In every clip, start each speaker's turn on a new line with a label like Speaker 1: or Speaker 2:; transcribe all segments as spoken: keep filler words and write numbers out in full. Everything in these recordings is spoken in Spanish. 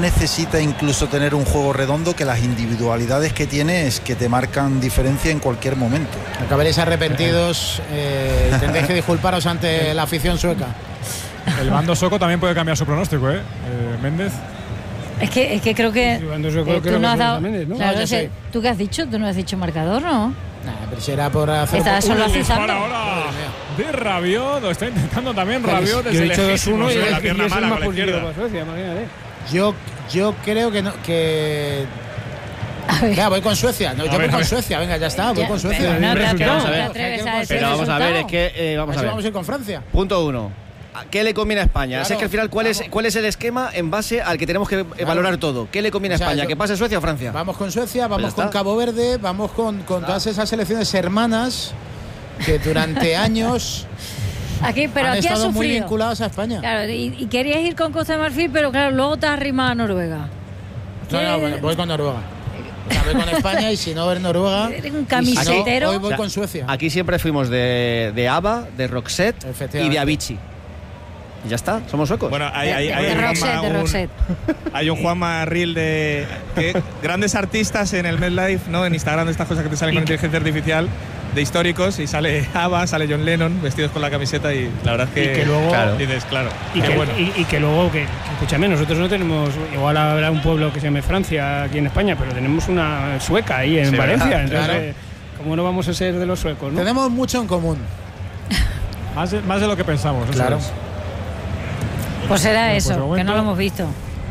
Speaker 1: necesita incluso tener un juego redondo, que las individualidades que tiene es que te marcan diferencia en cualquier momento.
Speaker 2: Acabaréis arrepentidos, eh, tendréis que disculparos ante la afición sueca.
Speaker 3: El bando sueco también puede cambiar su pronóstico, ¿eh? eh Méndez.
Speaker 4: Es que, es que creo que,
Speaker 5: Sí, cuando yo
Speaker 4: eh,
Speaker 5: creo que
Speaker 4: tú
Speaker 5: lo
Speaker 4: no has
Speaker 5: que
Speaker 4: dado.
Speaker 5: Méndez, ¿no?
Speaker 4: Claro,
Speaker 2: No, yo
Speaker 4: que-
Speaker 2: sí.
Speaker 4: ¿Tú qué has dicho? Tú no has dicho marcador, ¿no?
Speaker 2: Nah, pero si era por hacer.
Speaker 4: Estaba solo
Speaker 3: Uy, el disparo
Speaker 4: azuzando.
Speaker 3: ahora de Rabiot, lo está intentando también Rabiot
Speaker 5: Yo
Speaker 3: desde
Speaker 5: he dicho dos
Speaker 3: lejísimos,
Speaker 5: uno y
Speaker 3: sobre
Speaker 5: es
Speaker 3: la
Speaker 5: que
Speaker 3: pierna
Speaker 5: es el
Speaker 3: mala
Speaker 5: más
Speaker 3: con la
Speaker 5: positivo
Speaker 3: izquierda.
Speaker 5: para Suecia, imagínate.
Speaker 2: Yo, yo creo que no, que.
Speaker 4: A ver.
Speaker 2: Ya, voy con Suecia. No, yo
Speaker 3: ver,
Speaker 2: voy
Speaker 3: a
Speaker 2: con
Speaker 3: ver.
Speaker 2: Suecia. Venga, ya está. Voy
Speaker 4: Ya,
Speaker 2: con Suecia.
Speaker 4: pero no te
Speaker 5: Resultado.
Speaker 4: atreves,
Speaker 5: Vamos a
Speaker 4: te
Speaker 5: ver.
Speaker 4: atreves a decir
Speaker 6: Pero
Speaker 4: el
Speaker 6: vamos a ver, es
Speaker 4: resultado.
Speaker 6: que eh, vamos a
Speaker 2: Así
Speaker 6: ver.
Speaker 2: vamos a ir con Francia.
Speaker 6: Punto uno. ¿A ¿Qué le conviene a España?
Speaker 2: Claro,
Speaker 6: O sea, es que al final, ¿cuál es,
Speaker 2: vamos.
Speaker 6: ¿cuál es el esquema en base al que tenemos que eh, valorar todo? ¿Qué le conviene a
Speaker 2: O sea,
Speaker 6: España?
Speaker 2: yo-
Speaker 6: ¿Que pase Suecia o Francia?
Speaker 2: Vamos con Suecia, vamos
Speaker 6: Pues ya
Speaker 2: con
Speaker 6: está.
Speaker 2: Cabo Verde, vamos con, con todas esas selecciones hermanas que durante años
Speaker 4: Aquí, pero
Speaker 2: han
Speaker 4: aquí ha
Speaker 2: estado muy
Speaker 4: sufrido.
Speaker 2: vinculadas a España.
Speaker 4: Claro, y, y querías ir con Costa de Marfil, pero claro, luego te has arrimado a Noruega.
Speaker 2: No, no, bueno, voy con Noruega. O sea, voy con España y si no ver Noruega.
Speaker 4: Eres un
Speaker 2: y si
Speaker 4: camisetero.
Speaker 2: no, hoy voy
Speaker 6: O sea,
Speaker 2: con Suecia.
Speaker 6: Aquí siempre fuimos de, de ABBA, de Roxette y
Speaker 2: Efectivamente.
Speaker 6: de Avicii. Y ya está, somos suecos.
Speaker 7: Bueno, hay,
Speaker 4: De-
Speaker 7: hay,
Speaker 4: de-
Speaker 7: hay
Speaker 4: de
Speaker 7: un
Speaker 4: Roxette,
Speaker 7: Juanma-
Speaker 4: de
Speaker 7: un-
Speaker 4: Roxette.
Speaker 7: hay un Juanma Reel de que, grandes artistas en el MedLife, ¿no? En Instagram, de estas cosas que te salen con inteligencia artificial, de históricos, y sale ABBA, sale John Lennon, vestidos con la camiseta, y la verdad es que,
Speaker 5: Y que luego-
Speaker 7: claro, dices, claro,
Speaker 5: Y
Speaker 7: qué
Speaker 5: que,
Speaker 7: bueno.
Speaker 5: y, y que luego, que, que escúchame, nosotros no tenemos, igual habrá un pueblo que se llame Francia aquí en España, pero tenemos una sueca ahí en
Speaker 6: Sí,
Speaker 5: Valencia.
Speaker 6: ¿verdad?
Speaker 5: Entonces,
Speaker 2: Claro.
Speaker 5: eh, ¿cómo no vamos a ser de los suecos, no?
Speaker 2: Tenemos mucho en común.
Speaker 3: Más de, más de lo que pensamos. eso
Speaker 2: Claro.
Speaker 3: es.
Speaker 4: Pues será
Speaker 3: Bueno, pues
Speaker 4: eso,
Speaker 3: de
Speaker 4: que
Speaker 3: momento-
Speaker 4: no lo hemos visto.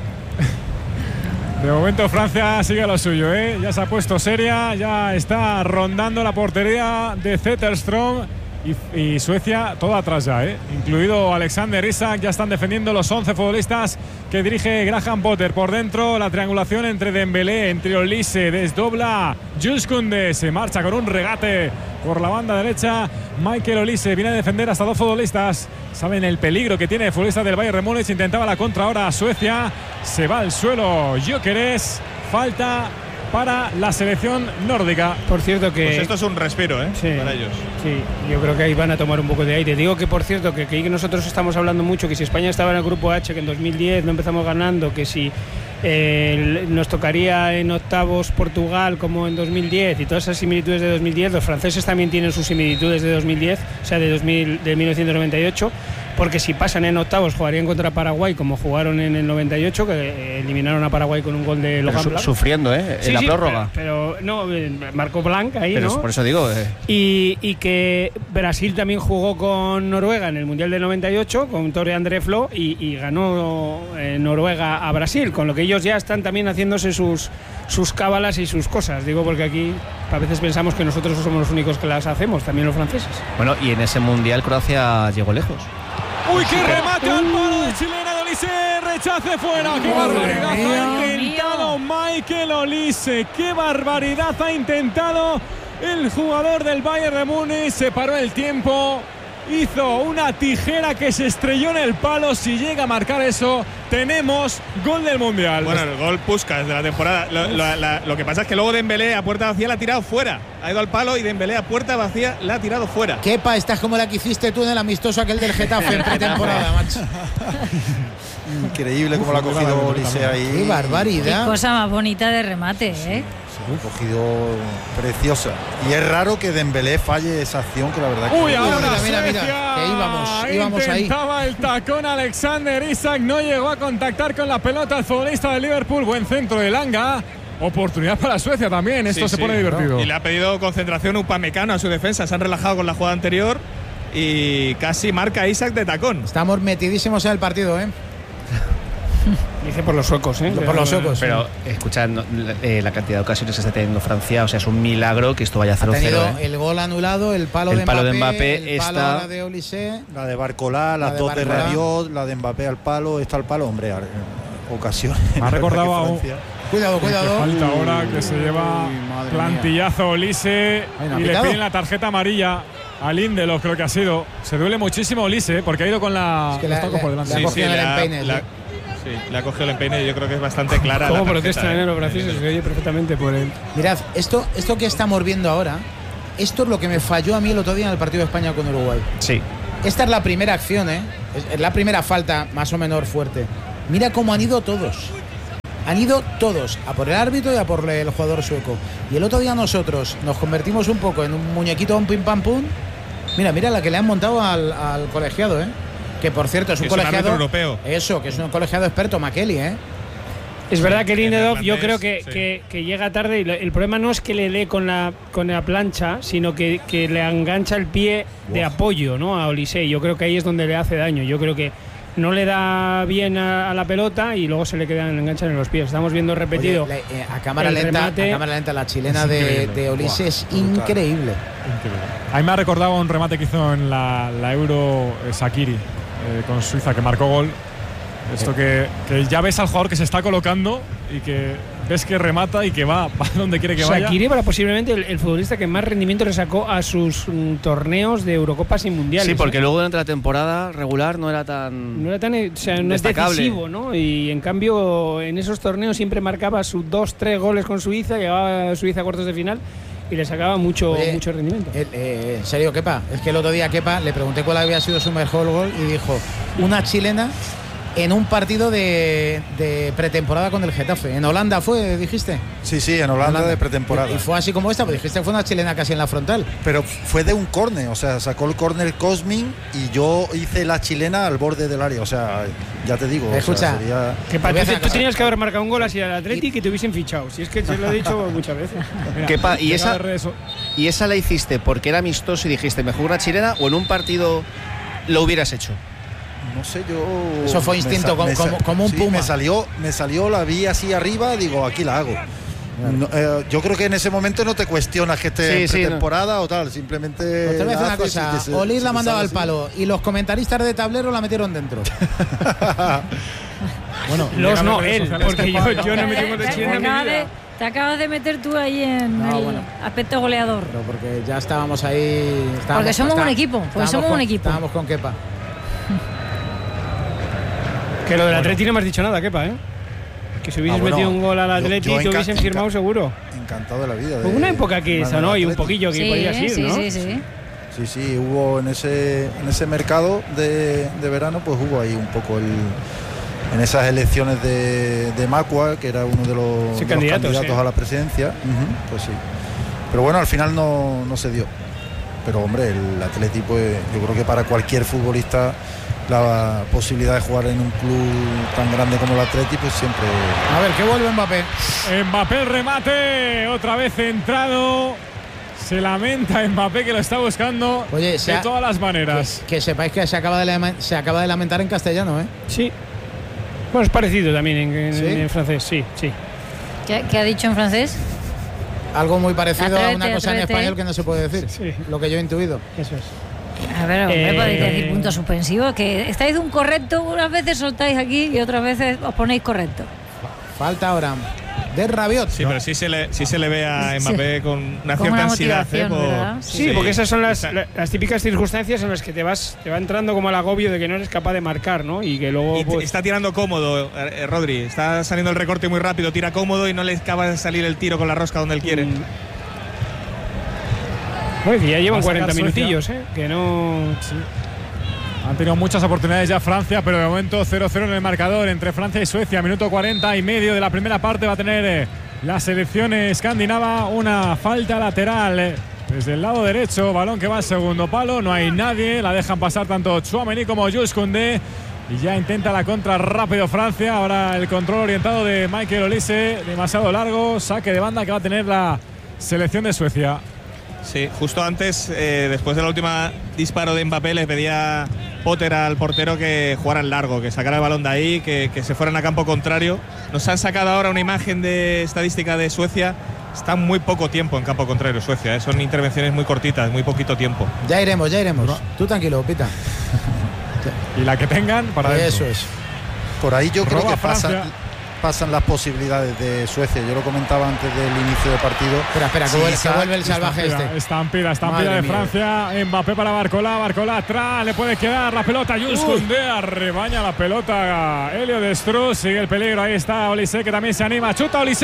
Speaker 3: De momento Francia sigue a lo suyo, ¿eh? Ya se ha puesto seria, ya está rondando la portería de Zetterström y, y Suecia todo atrás ya, ¿eh? Incluido Alexander Isak, ya están defendiendo los once futbolistas que dirige Graham Potter. Por dentro la triangulación entre Dembélé, entre Olise, desdobla Jules Koundé, se marcha con un regate por la banda derecha. Michael Olise viene a defender hasta dos futbolistas. Saben el peligro que tiene el futbolista del Bayern de Múnich. Intentaba la contra ahora Suecia. Se va al suelo Gyökeres. Falta para la selección nórdica.
Speaker 5: Por cierto que...
Speaker 7: Pues esto es un respiro, ¿eh?
Speaker 5: Sí,
Speaker 7: Para ellos.
Speaker 5: sí, yo creo que ahí van a tomar un poco de aire. Digo que, por cierto, que, que nosotros estamos hablando mucho que si España estaba en el grupo H, que en dos mil diez no empezamos ganando, que si eh, nos tocaría en octavos Portugal como en dos mil diez y todas esas similitudes de dos mil diez, los franceses también tienen sus similitudes de dos mil diez, o sea, de, dos mil, de mil novecientos noventa y ocho, porque si pasan en octavos jugarían contra Paraguay como jugaron en el noventa y ocho, que eh, eliminaron a Paraguay con un gol de
Speaker 6: Pero
Speaker 5: Logan
Speaker 6: su-
Speaker 5: Blanc.
Speaker 6: sufriendo, ¿eh? En
Speaker 5: Sí,
Speaker 6: la
Speaker 5: sí,
Speaker 6: prórroga.
Speaker 5: Pero, pero no, eh, marcó Blanc ahí,
Speaker 6: Pero
Speaker 5: ¿no?
Speaker 6: por eso digo, eh,
Speaker 5: Y, y que Brasil también jugó con Noruega en el Mundial del noventa y ocho, con Tore André Flo, y, y ganó eh, Noruega a Brasil, con lo que ellos ya están también haciéndose sus, sus cábalas y sus cosas. Digo porque aquí a veces pensamos que nosotros somos los únicos que las hacemos, también los franceses.
Speaker 6: bueno, y en ese mundial Croacia llegó lejos.
Speaker 3: ¡Uy, qué remate al palo de chilena de Olise! ¡Rechace fuera! ¡Qué barbaridad ha intentado Michael Olise! ¡Qué barbaridad ha intentado el jugador del Bayern de Múnich! Se paró el tiempo, hizo una tijera que se estrelló en el palo. Si llega a marcar eso, tenemos gol del Mundial.
Speaker 7: Bueno, el gol Puskás de la temporada. Lo, lo- la- lo que pasa es que luego Dembélé a puerta vacía la ha tirado fuera. Ha ido al palo y Dembélé a puerta vacía la ha tirado fuera.
Speaker 2: Kepa, estás como la que hiciste tú en el amistoso aquel del Getafe en pretemporada, macho.
Speaker 1: Increíble cómo lo ha cogido Olise ahí.
Speaker 2: Qué
Speaker 4: Qué
Speaker 2: barbaridad.
Speaker 4: cosa más bonita de remate, ¿eh?
Speaker 1: Lo ha cogido preciosa. Y es raro que Dembélé falle esa acción, que la verdad que...
Speaker 3: Uy, ahora
Speaker 2: mira, mira, mira,
Speaker 3: Suecia.
Speaker 2: que íbamos, íbamos ahí.
Speaker 3: Intentaba el tacón Alexander Isak, no llegó a contactar con la pelota el futbolista de Liverpool. Buen centro de Langa. Oportunidad para Suecia también, esto
Speaker 7: Sí,
Speaker 3: se
Speaker 7: sí,
Speaker 3: pone divertido.
Speaker 7: Y le ha pedido concentración Upamecano a su defensa. Se han relajado con la jugada anterior y casi marca Isak de tacón.
Speaker 2: Estamos metidísimos en el partido, ¿eh?
Speaker 5: Dice por los suecos, ¿eh?
Speaker 2: Por los suecos.
Speaker 6: Pero, escucha, no, eh, la cantidad de ocasiones que está teniendo Francia, o sea, es un milagro que esto vaya
Speaker 2: Ha
Speaker 6: cero cero.
Speaker 2: tenido
Speaker 6: ¿eh?
Speaker 2: el gol anulado, el palo,
Speaker 6: El
Speaker 2: de,
Speaker 6: palo
Speaker 2: Mbappé,
Speaker 6: de Mbappé,
Speaker 2: el palo
Speaker 6: esta-
Speaker 2: ahora de Olise.
Speaker 1: La de Barcolá,
Speaker 2: La
Speaker 1: las
Speaker 2: de
Speaker 1: dos de
Speaker 2: Barcolá.
Speaker 1: Rabiot, la de Mbappé al palo, esta al palo, hombre, ar- ocasiones.
Speaker 3: Me ha recordado a un-
Speaker 1: Francia-
Speaker 2: Cuidado,
Speaker 3: Que
Speaker 2: cuidado.
Speaker 3: falta ahora que se lleva
Speaker 2: Uy, madre
Speaker 3: plantillazo Olise
Speaker 2: Ay, ¿no ha
Speaker 3: y le
Speaker 2: pitado?
Speaker 3: piden la tarjeta amarilla a Lindelof, creo que ha sido. Se duele muchísimo Olise porque ha ido con la,
Speaker 2: Es que
Speaker 3: los
Speaker 2: la-
Speaker 3: tacos
Speaker 2: la-
Speaker 3: por delante.
Speaker 2: la ha
Speaker 7: Sí,
Speaker 2: cogido
Speaker 7: sí,
Speaker 2: en el
Speaker 7: le ha-
Speaker 2: empeine,
Speaker 7: le ha-
Speaker 2: sí.
Speaker 7: sí, le ha cogido el empeine y yo creo que es bastante clara.
Speaker 5: ¿Cómo
Speaker 7: la tarjeta,
Speaker 5: protestan
Speaker 7: ¿eh?
Speaker 5: eh, los franceses? Se oye perfectamente por él.
Speaker 2: Mirad, esto, esto que estamos viendo ahora, esto es lo que me falló a mí el otro día en el partido de España con Uruguay.
Speaker 6: Sí.
Speaker 2: Esta es la primera acción, ¿eh? Es, es la primera falta más o menos fuerte. Mira cómo han ido todos. Han ido todos, a por el árbitro y a por el jugador sueco. Y el otro día nosotros nos convertimos un poco en un muñequito, un pim pam pum. Mira, mira la que le han montado al, al colegiado, ¿eh? Que por cierto es un
Speaker 7: es
Speaker 2: colegiado
Speaker 7: un europeo.
Speaker 2: Eso, que es un colegiado experto, Makeli, ¿eh?
Speaker 5: Es verdad que Lindelof yo creo que,
Speaker 7: sí.
Speaker 5: que, que llega tarde y lo, el problema no es que le dé con la con la plancha, sino que, que le engancha el pie de
Speaker 1: Wow.
Speaker 5: apoyo, ¿no? A Olise. Yo creo que ahí es donde le hace daño. Yo creo que no le da bien a, a la pelota y luego se le quedan enganchan en los pies. Estamos viendo repetido.
Speaker 2: Oye, la- eh, a cámara
Speaker 5: el
Speaker 2: lenta,
Speaker 5: remate.
Speaker 2: a cámara lenta la chilena
Speaker 3: Es
Speaker 2: de,
Speaker 3: increíble.
Speaker 2: de Olise
Speaker 1: Buah,
Speaker 2: es
Speaker 1: brutal.
Speaker 2: increíble.
Speaker 3: Increíble. A mí me ha recordado un remate que hizo en la, la Euro eh, Shaqiri eh, con Suiza, que marcó gol. Esto que, que ya ves al jugador que se está colocando y que ves que remata y que va, va donde quiere que vaya.
Speaker 5: Shaqiri era posiblemente el, el futbolista que más rendimiento le sacó a sus mm, torneos de Eurocopas y mundiales.
Speaker 6: Sí, porque
Speaker 5: ¿eh?
Speaker 6: luego durante la temporada regular no era tan.
Speaker 5: No era tan, o sea, no es
Speaker 6: Destacable.
Speaker 5: decisivo, ¿no? Y en cambio en esos torneos siempre marcaba sus dos, tres goles con Suiza, llegaba a Suiza a cuartos de final y le sacaba mucho,
Speaker 2: Oye,
Speaker 5: mucho rendimiento.
Speaker 2: Eh, eh, en serio, Kepa, es que el otro día Kepa le pregunté cuál había sido su mejor gol y dijo una chilena en un partido de, de pretemporada con el Getafe. En Holanda fue, dijiste.
Speaker 1: Sí, sí, en Holanda, de pretemporada.
Speaker 2: Y, y fue así como esta, pues dijiste que fue una chilena casi en la frontal.
Speaker 1: Pero fue de un córner, o sea, sacó el córner Cosmin y yo hice la chilena al borde del área. O sea, ya te digo.
Speaker 2: Escucha,
Speaker 1: o sea, sería-
Speaker 5: Que pa-
Speaker 2: te voy a
Speaker 5: tú,
Speaker 2: hacer una
Speaker 5: tú
Speaker 2: cosa.
Speaker 5: tenías que haber marcado un gol así al Atleti que te hubiesen fichado. Si es que te lo he dicho muchas veces.
Speaker 3: Mira,
Speaker 6: Kepa, y
Speaker 3: llega
Speaker 6: esa-
Speaker 3: de redes so-
Speaker 6: ¿Y esa la hiciste porque era amistoso y dijiste mejor una chilena o en un partido lo hubieras hecho?
Speaker 1: No sé, yo.
Speaker 2: Eso fue
Speaker 1: me
Speaker 2: instinto,
Speaker 1: sa-
Speaker 2: como-
Speaker 1: me sa-
Speaker 2: como- como un
Speaker 1: sí,
Speaker 2: puma.
Speaker 1: Me salió, me salió, la vi así arriba, digo, aquí la hago. No, eh, yo creo que en ese momento no te cuestionas que esté
Speaker 6: Sí,
Speaker 1: en
Speaker 6: sí,
Speaker 1: pretemporada o tal, simplemente.
Speaker 2: Pues te voy a decir
Speaker 1: la
Speaker 2: una
Speaker 1: haces y
Speaker 2: cosa,
Speaker 1: te se-
Speaker 2: Olir
Speaker 1: se
Speaker 2: la
Speaker 1: te
Speaker 2: mandaba
Speaker 1: sale
Speaker 2: al
Speaker 1: así.
Speaker 2: palo y los comentaristas de tablero la metieron dentro.
Speaker 3: Bueno,
Speaker 5: Los
Speaker 3: llega
Speaker 5: no,
Speaker 3: de redes
Speaker 5: él,
Speaker 3: sociales
Speaker 5: porque
Speaker 3: que
Speaker 5: yo,
Speaker 3: pa-
Speaker 5: yo no me
Speaker 4: Te-
Speaker 5: tengo de
Speaker 4: te-
Speaker 5: chilena
Speaker 4: te
Speaker 5: en mi
Speaker 4: acabas
Speaker 5: vida.
Speaker 4: de- Te acabas de meter tú ahí en
Speaker 2: No,
Speaker 4: el
Speaker 2: bueno.
Speaker 4: aspecto goleador.
Speaker 2: Pero porque ya estábamos ahí. estábamos-
Speaker 4: Porque somos un
Speaker 2: está-
Speaker 4: equipo, porque
Speaker 2: estábamos
Speaker 4: somos
Speaker 2: con-
Speaker 4: un equipo.
Speaker 2: Estábamos con Kepa.
Speaker 5: Que lo del Atleti no me has dicho nada, Kepa, ¿eh? Que si hubieses
Speaker 1: Ah, bueno,
Speaker 5: metido un gol al
Speaker 1: yo-
Speaker 5: Atleti
Speaker 1: yo
Speaker 5: te
Speaker 1: enca-
Speaker 5: hubiesen
Speaker 1: enca-
Speaker 5: firmado seguro.
Speaker 1: Encantado de la vida.
Speaker 5: Hubo
Speaker 1: de-
Speaker 5: una época que
Speaker 1: de-
Speaker 5: sonó y un
Speaker 1: Atleti.
Speaker 5: poquillo que
Speaker 4: Sí,
Speaker 5: podías ir,
Speaker 4: sí,
Speaker 5: ¿no?
Speaker 4: sí, sí.
Speaker 1: Sí, sí, hubo en ese, en ese mercado de, de verano, pues hubo ahí un poco el. En esas elecciones de, de Macua, que era uno de los,
Speaker 5: Sí,
Speaker 1: de los
Speaker 5: candidatos,
Speaker 1: candidatos
Speaker 5: sí.
Speaker 1: a la presidencia, ujú, pues sí. Pero bueno, al final no, no se dio. Pero hombre, el Atleti, pues yo creo que para cualquier futbolista la posibilidad de jugar en un club tan grande como el Atleti, pues siempre.
Speaker 2: A ver, ¿qué vuelve Mbappé?
Speaker 3: Mbappé el remate, otra vez centrado. Se lamenta Mbappé que lo está buscando
Speaker 2: Oye,
Speaker 3: de
Speaker 2: se ha-
Speaker 3: todas las maneras.
Speaker 2: Que, que sepáis que se acaba, de lama- se acaba de lamentar en castellano, ¿eh?
Speaker 5: Sí. Bueno, es parecido también en, en-
Speaker 2: ¿Sí?
Speaker 5: en francés, sí, sí.
Speaker 4: ¿Qué, qué ha dicho en francés?
Speaker 2: Algo muy parecido
Speaker 4: Atrévete,
Speaker 2: a una cosa
Speaker 4: atrévete.
Speaker 2: en español que no se puede decir.
Speaker 5: Sí.
Speaker 2: Lo que yo he intuido.
Speaker 5: Eso es.
Speaker 4: A ver, hombre,
Speaker 5: Eh,
Speaker 4: podéis decir puntos suspensivos. Que estáis de un correcto, unas veces soltáis aquí y otras veces os ponéis correcto.
Speaker 2: Falta ahora de Rabiot.
Speaker 7: Sí, pero sí se le, sí se le ve a Mbappé con una
Speaker 4: Con
Speaker 7: cierta
Speaker 4: una
Speaker 7: ansiedad. ¿eh?
Speaker 4: motivación,
Speaker 7: por-
Speaker 4: ¿verdad?
Speaker 5: Sí,
Speaker 7: Sí.
Speaker 5: porque esas son las,
Speaker 7: Esa-
Speaker 5: la- las típicas circunstancias en las que te vas te va entrando como el agobio de que no eres capaz de marcar, ¿no? Y que luego
Speaker 7: Y te-
Speaker 5: pues,
Speaker 7: está tirando cómodo, eh, Rodri. Está saliendo el recorte muy rápido, tira cómodo y no le acaba de salir el tiro con la rosca donde él quiere.
Speaker 5: Mm. Bueno, que ya llevan
Speaker 3: Va a sacar
Speaker 5: cuarenta
Speaker 3: Suecia.
Speaker 5: minutillos, ¿eh? Que no.
Speaker 3: Han tenido muchas oportunidades ya Francia, pero de momento cero cero en el marcador entre Francia y Suecia. Minuto cuarenta y medio de la primera parte va a tener eh, la selección escandinava una falta lateral eh, desde el lado derecho. Balón que va al segundo palo, no hay nadie. La dejan pasar tanto Tchouaméni como Jules Koundé. Y ya intenta la contra rápido Francia. Ahora el control orientado de Michael Olise, demasiado largo. Saque de banda que va a tener la selección de Suecia.
Speaker 7: Sí, justo antes, eh, después de la última disparo de Mbappé, le pedía Potter al portero que jugaran largo, que sacara el balón de ahí, que, que se fueran a campo contrario. Nos han sacado ahora una imagen de estadística de Suecia. Está muy poco tiempo en campo contrario Suecia, ¿eh? Son intervenciones muy cortitas, muy poquito tiempo.
Speaker 2: Ya iremos, ya iremos. Tú tranquilo, Pita.
Speaker 3: Y la que tengan para adentro.
Speaker 2: Eso es.
Speaker 1: Por ahí yo creo
Speaker 3: Roba
Speaker 1: que pasan,
Speaker 3: Francia.
Speaker 1: pasan las posibilidades de Suecia. Yo lo comentaba antes del inicio del partido.
Speaker 2: Espera, espera, que,
Speaker 1: Sí,
Speaker 2: vuelve, que
Speaker 1: esa-
Speaker 2: vuelve el salvaje
Speaker 3: Estampida,
Speaker 2: este.
Speaker 3: estampida, estampida
Speaker 2: Madre
Speaker 3: de
Speaker 2: mía.
Speaker 3: Francia. Mbappé para Barcola, Barcola atrás, le puede quedar la pelota. Jules Koundé arrebaña la pelota. Helio de Struz, sigue el peligro. Ahí está Olise que también se anima. Chuta Olise.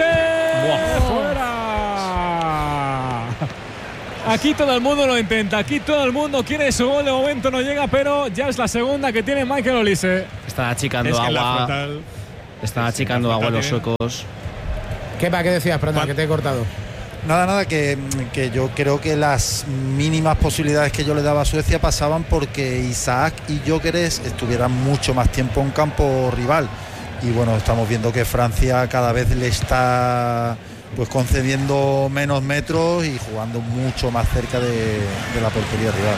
Speaker 3: Fuera. Aquí todo el mundo lo intenta. Aquí todo el mundo quiere su gol. De momento no llega, pero ya es la segunda que tiene Michael Olise.
Speaker 6: Está achicando
Speaker 7: Es que en la
Speaker 6: agua.
Speaker 7: frontal,
Speaker 6: Están achicando agua los suecos.
Speaker 2: ¿Qué va? ¿Qué decías, perdón, que te he cortado?
Speaker 1: Nada, nada, que, que yo creo que las mínimas posibilidades que yo le daba a Suecia pasaban porque Isaac y Gyökeres estuvieran mucho más tiempo en campo rival. Y bueno, estamos viendo que Francia cada vez le está pues concediendo menos metros y jugando mucho más cerca de, de la portería rival.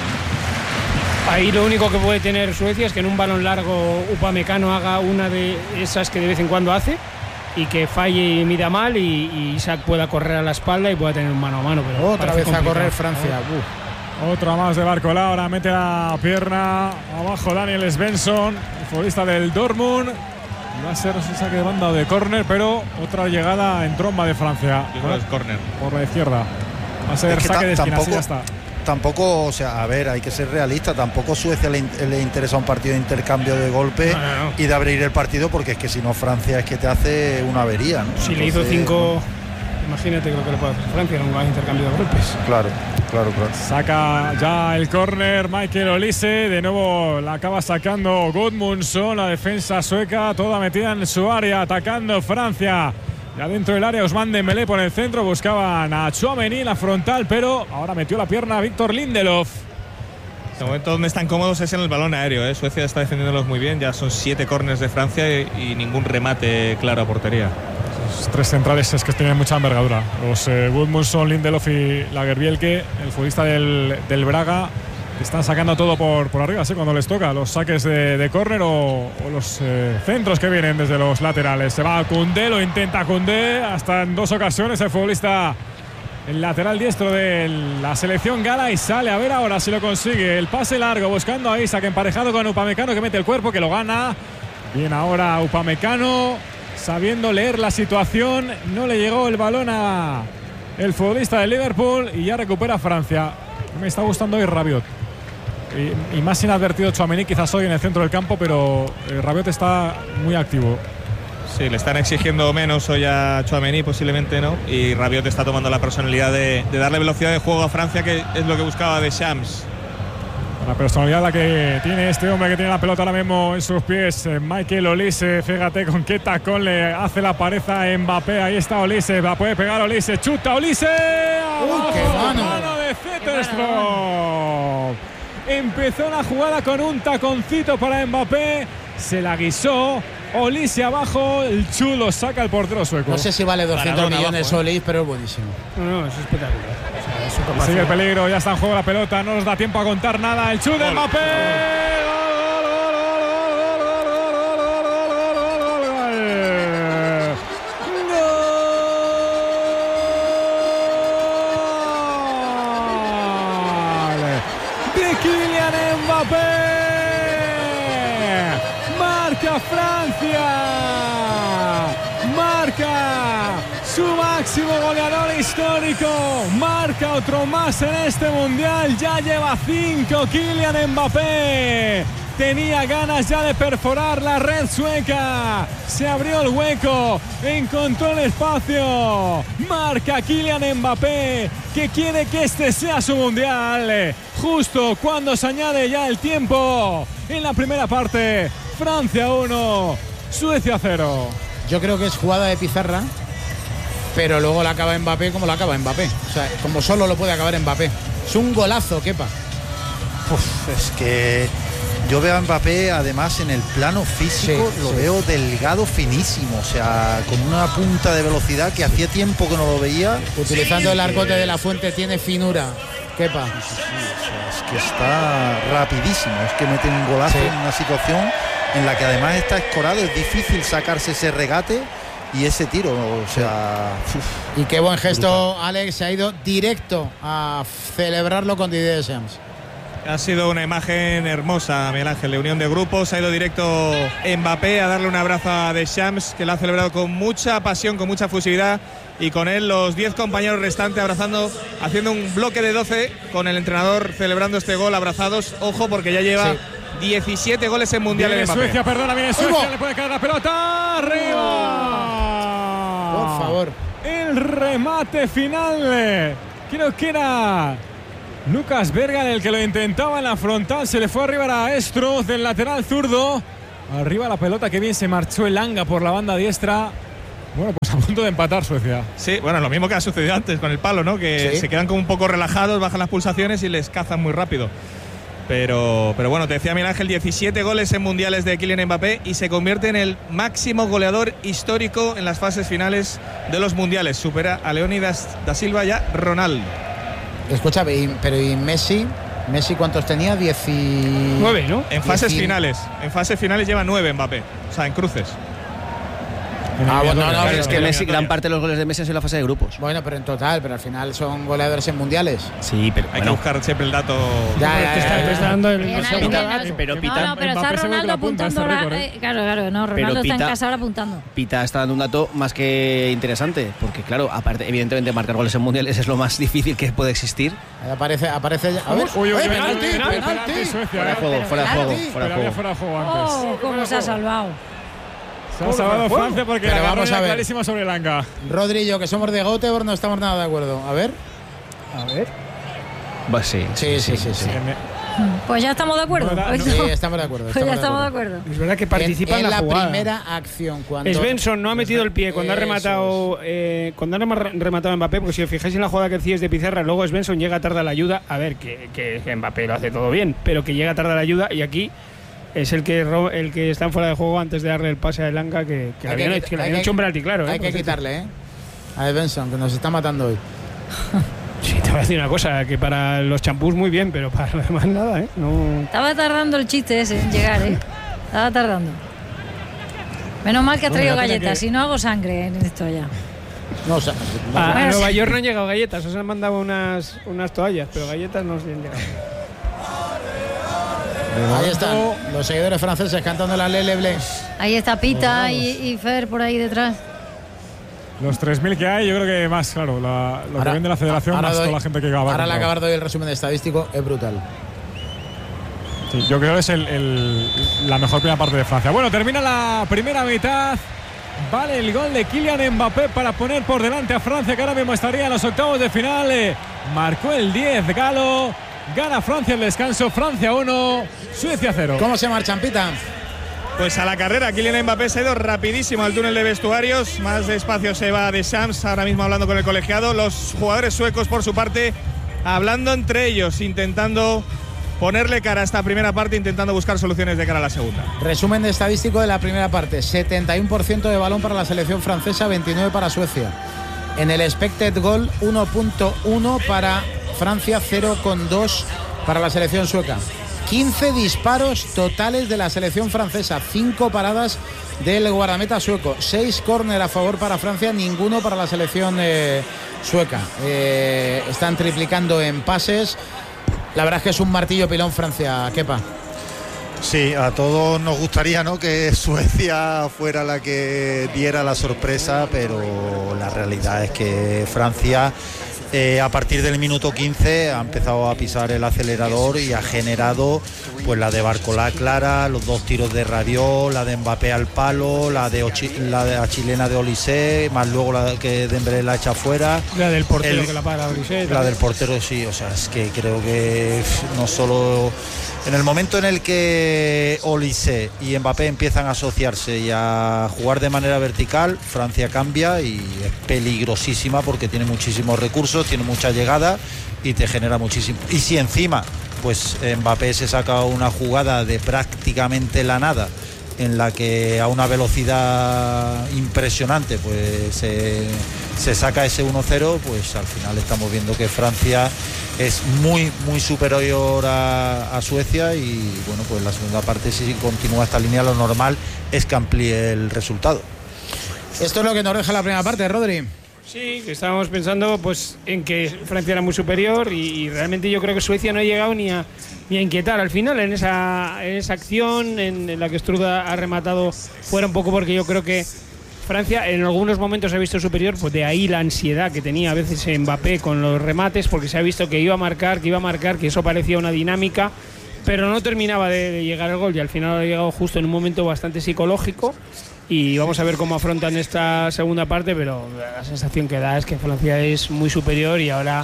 Speaker 5: Ahí lo único que puede tener Suecia es que en un balón largo Upamecano haga una de esas que de vez en cuando hace y que falle y mida mal y, y Isaac pueda correr a la espalda y pueda tener un mano a mano. Pero
Speaker 2: otra vez complicado. A correr Francia.
Speaker 3: Uf. Otra más de Barcola, ahora mete la pierna abajo Daniel Svensson, el futbolista del Dortmund. Va a ser un saque de banda o de córner, pero otra llegada en tromba de Francia.
Speaker 7: Por, es córner.
Speaker 3: Por la izquierda. Va a ser es que saque de esquina,
Speaker 1: tampoco,
Speaker 3: ya está.
Speaker 1: Tampoco, o sea, a ver, hay que ser realista. Tampoco Suecia le, le interesa un partido de intercambio de golpe
Speaker 5: no, no, no.
Speaker 1: y de abrir el partido, porque es que si no Francia es que te hace una avería, ¿no?
Speaker 5: Si
Speaker 1: Entonces,
Speaker 5: le hizo cinco, imagínate lo que le puede hacer Francia en un intercambio de golpes.
Speaker 1: Claro. Claro, claro.
Speaker 3: Saca ya el córner Michael Olise. De nuevo la acaba sacando Gudmundsson. La defensa sueca toda metida en su área, atacando Francia. Ya dentro del área Ousmane Dembélé por el centro. Buscaban a Tchouaméni en la frontal, pero ahora metió la pierna Victor Lindelof.
Speaker 7: De momento donde están cómodos es en el balón aéreo, ¿eh? Suecia está defendiéndolos muy bien. Ya son siete córners de Francia y, y ningún remate claro a portería.
Speaker 3: Los tres centrales es que tienen mucha envergadura. Los eh, Gudmundsson, Lindelof y Lagerbielke, el futbolista del, del Braga, están sacando todo por, por arriba, ¿sí? Cuando les toca los saques de, de córner o, o los eh, centros que vienen desde los laterales. Se va a Koundé, lo intenta Koundé hasta en dos ocasiones el futbolista, el lateral diestro de la selección gala, y sale a ver ahora si lo consigue. El pase largo buscando a Isaac, emparejado con Upamecano, que mete el cuerpo, que lo gana. Bien ahora Upamecano, sabiendo leer la situación. No le llegó el balón a el futbolista de Liverpool y ya recupera Francia. Me está gustando hoy Rabiot. Y, y más inadvertido Tchouaméni quizás hoy en el centro del campo, pero eh, Rabiot está muy activo.
Speaker 7: Sí, le están exigiendo menos hoy a Tchouaméni, posiblemente, ¿no? Y Rabiot está tomando la personalidad de, de darle velocidad de juego a Francia, que es lo que buscaba Deschamps.
Speaker 3: La personalidad la que tiene este hombre que tiene la pelota ahora mismo en sus pies, Michael Olise. Fíjate con qué tacón le hace la pared a Mbappé. Ahí está Olise, la puede pegar Olise, chuta Olise.
Speaker 2: ¡Uy, qué mano!
Speaker 3: Mano de Zetterstrom. Empezó la jugada con un taconcito para Mbappé, se la guisó. Olise abajo, el chulo saca el portero sueco.
Speaker 2: No sé si vale doscientos
Speaker 7: Maradona
Speaker 2: millones
Speaker 7: abajo, ¿eh?
Speaker 2: Olise, pero es buenísimo.
Speaker 5: No, no, es espectacular. O sea, es
Speaker 3: Sigue el peligro, ya está en juego la pelota, no nos da tiempo a contar nada. El chute de Mbappé. Francia marca su máximo goleador histórico, marca otro más en este mundial, ya lleva cinco. Kylian Mbappé tenía ganas ya de perforar la red sueca, se abrió el hueco, encontró el espacio, marca Kylian Mbappé, que quiere que este sea su mundial, justo cuando se añade ya el tiempo en la primera parte. Francia uno, Suecia cero.
Speaker 2: Yo creo que es jugada de pizarra, pero luego la acaba Mbappé como la acaba Mbappé. O sea, como solo lo puede acabar Mbappé. Es un golazo, Kepa.
Speaker 1: Uf, es que yo veo a Mbappé, además, en el plano físico, sí, lo sí. veo delgado, finísimo. O sea, con una punta de velocidad que hacía tiempo que no lo veía.
Speaker 2: Utilizando sí, el argote de la Fuente, tiene finura. Kepa.
Speaker 1: Sí, sí, sí. O sea, es que está rapidísimo. Es que mete un golazo sí. en una situación en la que además está escorado, es difícil sacarse ese regate y ese tiro, o sea... Uf,
Speaker 2: y qué buen gesto,
Speaker 1: brutal.
Speaker 2: Alex, se ha ido directo a celebrarlo con Didier Deschamps.
Speaker 7: Ha sido una imagen hermosa, Miguel Ángel, de unión de grupos. Ha ido directo Mbappé a darle un abrazo a Deschamps, que lo ha celebrado con mucha pasión, con mucha fusividad, y con él los diez compañeros restantes abrazando, haciendo un bloque de doce con el entrenador celebrando este gol, abrazados. Ojo, porque ya lleva... Sí. diecisiete goles en mundial.
Speaker 3: Viene
Speaker 7: en Mbappé.
Speaker 3: Suecia, perdona, viene Suecia, le puede caer la pelota arriba.
Speaker 2: Por favor.
Speaker 3: El remate final, creo que era Lucas Bergan el que lo intentaba en la frontal, se le fue arriba a Stroz del lateral zurdo Arriba la pelota, que bien se marchó el Elanga por la banda diestra. Bueno, pues a punto de empatar Suecia.
Speaker 7: Sí, bueno, lo mismo que ha sucedido antes con el palo, ¿no? Que
Speaker 2: sí.
Speaker 7: se quedan como un poco relajados, bajan las pulsaciones y les cazan muy rápido. Pero, pero bueno, te decía Miguel Ángel, diecisiete goles en mundiales de Kylian Mbappé y se convierte en el máximo goleador histórico en las fases finales de los mundiales. Supera a Leónidas da Silva y a Ronaldo.
Speaker 2: Escucha, pero ¿y Messi? ¿Messi cuántos tenía?
Speaker 5: diecinueve, ¿no?
Speaker 7: En fases
Speaker 2: Dieci...
Speaker 7: finales. En fases finales lleva nueve Mbappé. O sea, en cruces.
Speaker 2: Ah, bueno, no, no,
Speaker 6: Claro, es que
Speaker 7: en
Speaker 6: Messi,
Speaker 7: eliminatoria.
Speaker 6: gran parte de los goles de Messi es en la fase de grupos.
Speaker 2: Bueno, pero en total, pero al final son goleadores en mundiales.
Speaker 6: Sí, pero
Speaker 7: Hay
Speaker 6: bueno,
Speaker 7: que buscar siempre el dato.
Speaker 2: Ya, ya,
Speaker 5: te, está,
Speaker 2: ya,
Speaker 5: te está
Speaker 2: ya.
Speaker 5: dando el
Speaker 4: Bien,
Speaker 5: segundo
Speaker 4: bien,
Speaker 5: dato.
Speaker 4: no,
Speaker 6: pero
Speaker 4: no,
Speaker 6: Pita-
Speaker 4: no, pero
Speaker 3: Mbappé
Speaker 4: está
Speaker 3: seguro que
Speaker 4: Ronaldo
Speaker 3: lo apunta,
Speaker 4: apuntando
Speaker 3: este
Speaker 4: ahora.
Speaker 3: récord, ¿eh?
Speaker 4: eh, claro, claro, no, Ronaldo
Speaker 6: Pita-
Speaker 4: está en casa ahora apuntando.
Speaker 6: Pita está dando un dato más que interesante, porque claro, aparte, evidentemente marcar goles en mundiales es lo más difícil que puede existir.
Speaker 2: Ahí aparece, aparece ya. A ver,
Speaker 3: Uy, uy, uy,
Speaker 2: ¡eh,
Speaker 3: penalti,
Speaker 2: penalti,
Speaker 3: penalti,
Speaker 2: penalti!
Speaker 3: penalti, Suecia.
Speaker 6: Fuera de
Speaker 3: eh.
Speaker 6: juego, fuera de juego,
Speaker 2: penalti.
Speaker 6: fuera de
Speaker 3: Pero había
Speaker 6: juego.
Speaker 3: fuera de juego antes.
Speaker 4: Oh, cómo se ha salvado.
Speaker 3: Se ha salvado Francia porque
Speaker 2: Pero
Speaker 3: la
Speaker 2: vamos
Speaker 3: vamos
Speaker 2: a
Speaker 3: a
Speaker 2: ver.
Speaker 3: clarísima sobre Elanga.
Speaker 2: Rodri y yo, que somos de Göteborg, no estamos nada de acuerdo. A ver.
Speaker 5: A ver.
Speaker 6: Pues sí,
Speaker 2: Sí, sí, sí, sí.
Speaker 4: Pues ya estamos de acuerdo.
Speaker 3: No, no,
Speaker 4: Pues
Speaker 2: Sí,
Speaker 4: no.
Speaker 2: estamos de acuerdo.
Speaker 4: Pues ya estamos de acuerdo.
Speaker 5: Es verdad que participa en,
Speaker 2: en, en
Speaker 5: la,
Speaker 2: la
Speaker 5: jugada.
Speaker 2: primera acción. Cuando
Speaker 5: Svensson no ha metido el pie cuando ha
Speaker 2: Eso
Speaker 5: rematado eh, cuando ha rema- rematado a Mbappé, porque si os fijáis en la jugada que decíais de Pizarra, luego Svensson llega tarde a la ayuda. A ver, que, que, que Mbappé lo hace todo bien, pero que llega tarde a la ayuda y aquí es el que ro- el que está en fuera de juego antes de darle el pase a Elanga, que, que le
Speaker 2: Hay que
Speaker 5: habían,
Speaker 2: quit-
Speaker 5: hecho- que le
Speaker 2: hay
Speaker 5: habían
Speaker 2: que-
Speaker 5: hecho un penalti, claro.
Speaker 2: Hay
Speaker 5: eh,
Speaker 2: que
Speaker 5: por cierto.
Speaker 2: quitarle, ¿eh? A Svensson, que nos está matando hoy.
Speaker 5: Sí, te voy a decir una cosa, que para los champús muy bien, pero para lo demás nada, ¿eh? No.
Speaker 4: Estaba tardando el chiste ese en llegar, ¿eh? Estaba tardando. Menos mal que has
Speaker 3: Bueno,
Speaker 4: traído
Speaker 3: ya tiene
Speaker 4: galletas,
Speaker 3: que-
Speaker 4: si no hago sangre en esto ya.
Speaker 2: No, o sea, no,
Speaker 5: A, a
Speaker 4: Bueno,
Speaker 5: Nueva
Speaker 4: sí.
Speaker 5: York no han llegado galletas, os han mandado unas, unas toallas, pero galletas no se han llegado.
Speaker 2: ahí están los seguidores franceses cantando la Lele Blé.
Speaker 4: Ahí está Pita y, y Fer por ahí detrás.
Speaker 3: Los tres mil que hay, yo creo que más, claro, la, lo
Speaker 2: Ahora-
Speaker 3: que vende la federación,
Speaker 2: ahora
Speaker 3: más
Speaker 2: doy-
Speaker 3: toda la gente que va.
Speaker 2: Ahora le acabar de hoy el resumen estadístico, es brutal.
Speaker 3: Sí, yo creo que es el, el- la mejor primera parte de Francia. Bueno, termina la primera mitad. Vale el gol de Kylian Mbappé para poner por delante a Francia, que ahora mismo estaría en los octavos de final. Eh, marcó el diez Galo. Gana Francia el descanso. Francia uno, Suecia cero.
Speaker 2: ¿Cómo se marchan, Pita?
Speaker 7: Pues a la carrera, Kylian Mbappé se ha ido rapidísimo al túnel de vestuarios. Más despacio se va de Shams, ahora mismo hablando con el colegiado. Los jugadores suecos, por su parte, hablando entre ellos, intentando ponerle cara a esta primera parte, intentando buscar soluciones de cara a la segunda.
Speaker 2: Resumen de estadístico de la primera parte. setenta y uno por ciento de balón para la selección francesa, veintinueve para Suecia. En el expected goal, uno punto uno para Francia, cero coma dos para la selección sueca. quince disparos totales de la selección francesa, cinco paradas del guardameta sueco, seis córner a favor para Francia, ninguno para la selección eh, sueca. Eh, están triplicando en pases. La verdad es que es un martillo pilón Francia, Kepa.
Speaker 1: Sí, a todos nos gustaría, ¿no?, que Suecia fuera la que diera la sorpresa, pero la realidad es que Francia eh, a partir del minuto quince ha empezado a pisar el acelerador y ha generado pues la de Barcolá clara, los dos tiros de Rabiot, la de Mbappé al palo, la de Ochi, la, de la chilena de Olise, más luego la que Dembélé la echa fuera.
Speaker 5: La del portero
Speaker 1: El-
Speaker 5: que la para Olise.
Speaker 1: La del portero, sí, o sea, es que creo que no solo en el momento en el que Olise y Mbappé empiezan a asociarse y a jugar de manera vertical, Francia cambia y es peligrosísima porque tiene muchísimos recursos, tiene mucha llegada y te genera muchísimo. Y si encima, pues Mbappé se saca una jugada de prácticamente la nada, en la que a una velocidad impresionante pues se, se saca ese uno cero, pues al final estamos viendo que Francia es muy muy superior a, a Suecia y bueno, pues la segunda parte, si continúa esta línea, lo normal es que amplíe el resultado.
Speaker 2: Esto es lo que nos deja la primera parte, Rodri.
Speaker 5: Sí, que estábamos pensando pues en que Francia era muy superior y, y realmente yo creo que Suecia no ha llegado ni a, ni a inquietar al final en esa, en esa acción en, en la que Struda ha rematado fuera un poco, porque yo creo que Francia en algunos momentos se ha visto superior, pues de ahí la ansiedad que tenía a veces Mbappé con los remates, porque se ha visto que iba a marcar, que iba a marcar, que eso parecía una dinámica, pero no terminaba de, de llegar al gol y al final ha llegado justo en un momento bastante psicológico. Y vamos a ver cómo afrontan esta segunda parte, pero la sensación que da es que Francia es muy superior y ahora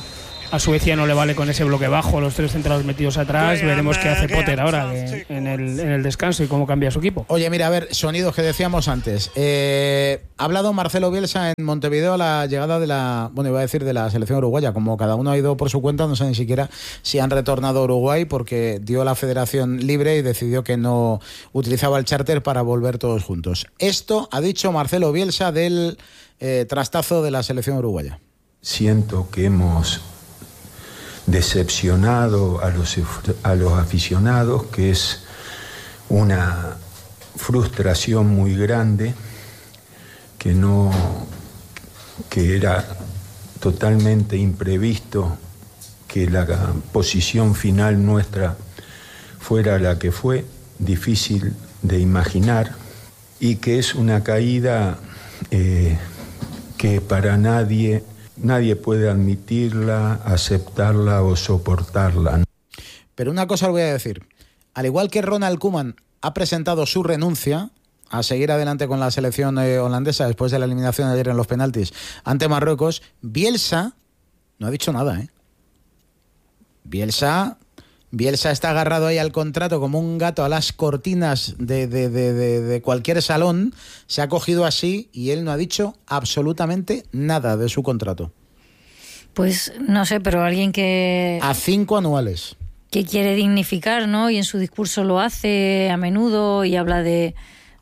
Speaker 5: A Suecia no le vale con ese bloque bajo, los tres centrales metidos atrás. Veremos qué hace Potter ahora de, en, el, en el descanso y cómo cambia su equipo.
Speaker 2: Oye, mira, a ver, sonidos que decíamos antes. Eh, ha hablado Marcelo Bielsa en Montevideo a la llegada de la, bueno, iba a decir de la selección uruguaya. Como cada uno ha ido por su cuenta, no sé ni siquiera si han retornado a Uruguay porque dio la federación libre y decidió que no utilizaba el charter para volver todos juntos. Esto ha dicho Marcelo Bielsa del eh, trastazo de la selección uruguaya.
Speaker 8: Siento que hemos decepcionado a los, a los aficionados, que es una frustración muy grande, que no, que era totalmente imprevisto que la posición final nuestra fuera la que fue, difícil de imaginar, y que es una caída eh, que para nadie Nadie puede admitirla, aceptarla o soportarla.
Speaker 2: Pero una cosa os voy a decir. Al igual que Ronald Koeman ha presentado su renuncia a seguir adelante con la selección eh, holandesa después de la eliminación de ayer en los penaltis ante Marruecos, Bielsa no ha dicho nada, ¿eh? Bielsa, Bielsa está agarrado ahí al contrato como un gato a las cortinas de, de, de, de, de cualquier salón, se ha cogido así y él no ha dicho absolutamente nada de su contrato.
Speaker 4: Pues no sé, pero alguien que...
Speaker 2: A cinco anuales.
Speaker 4: Que quiere dignificar, ¿no? Y en su discurso lo hace a menudo y habla de...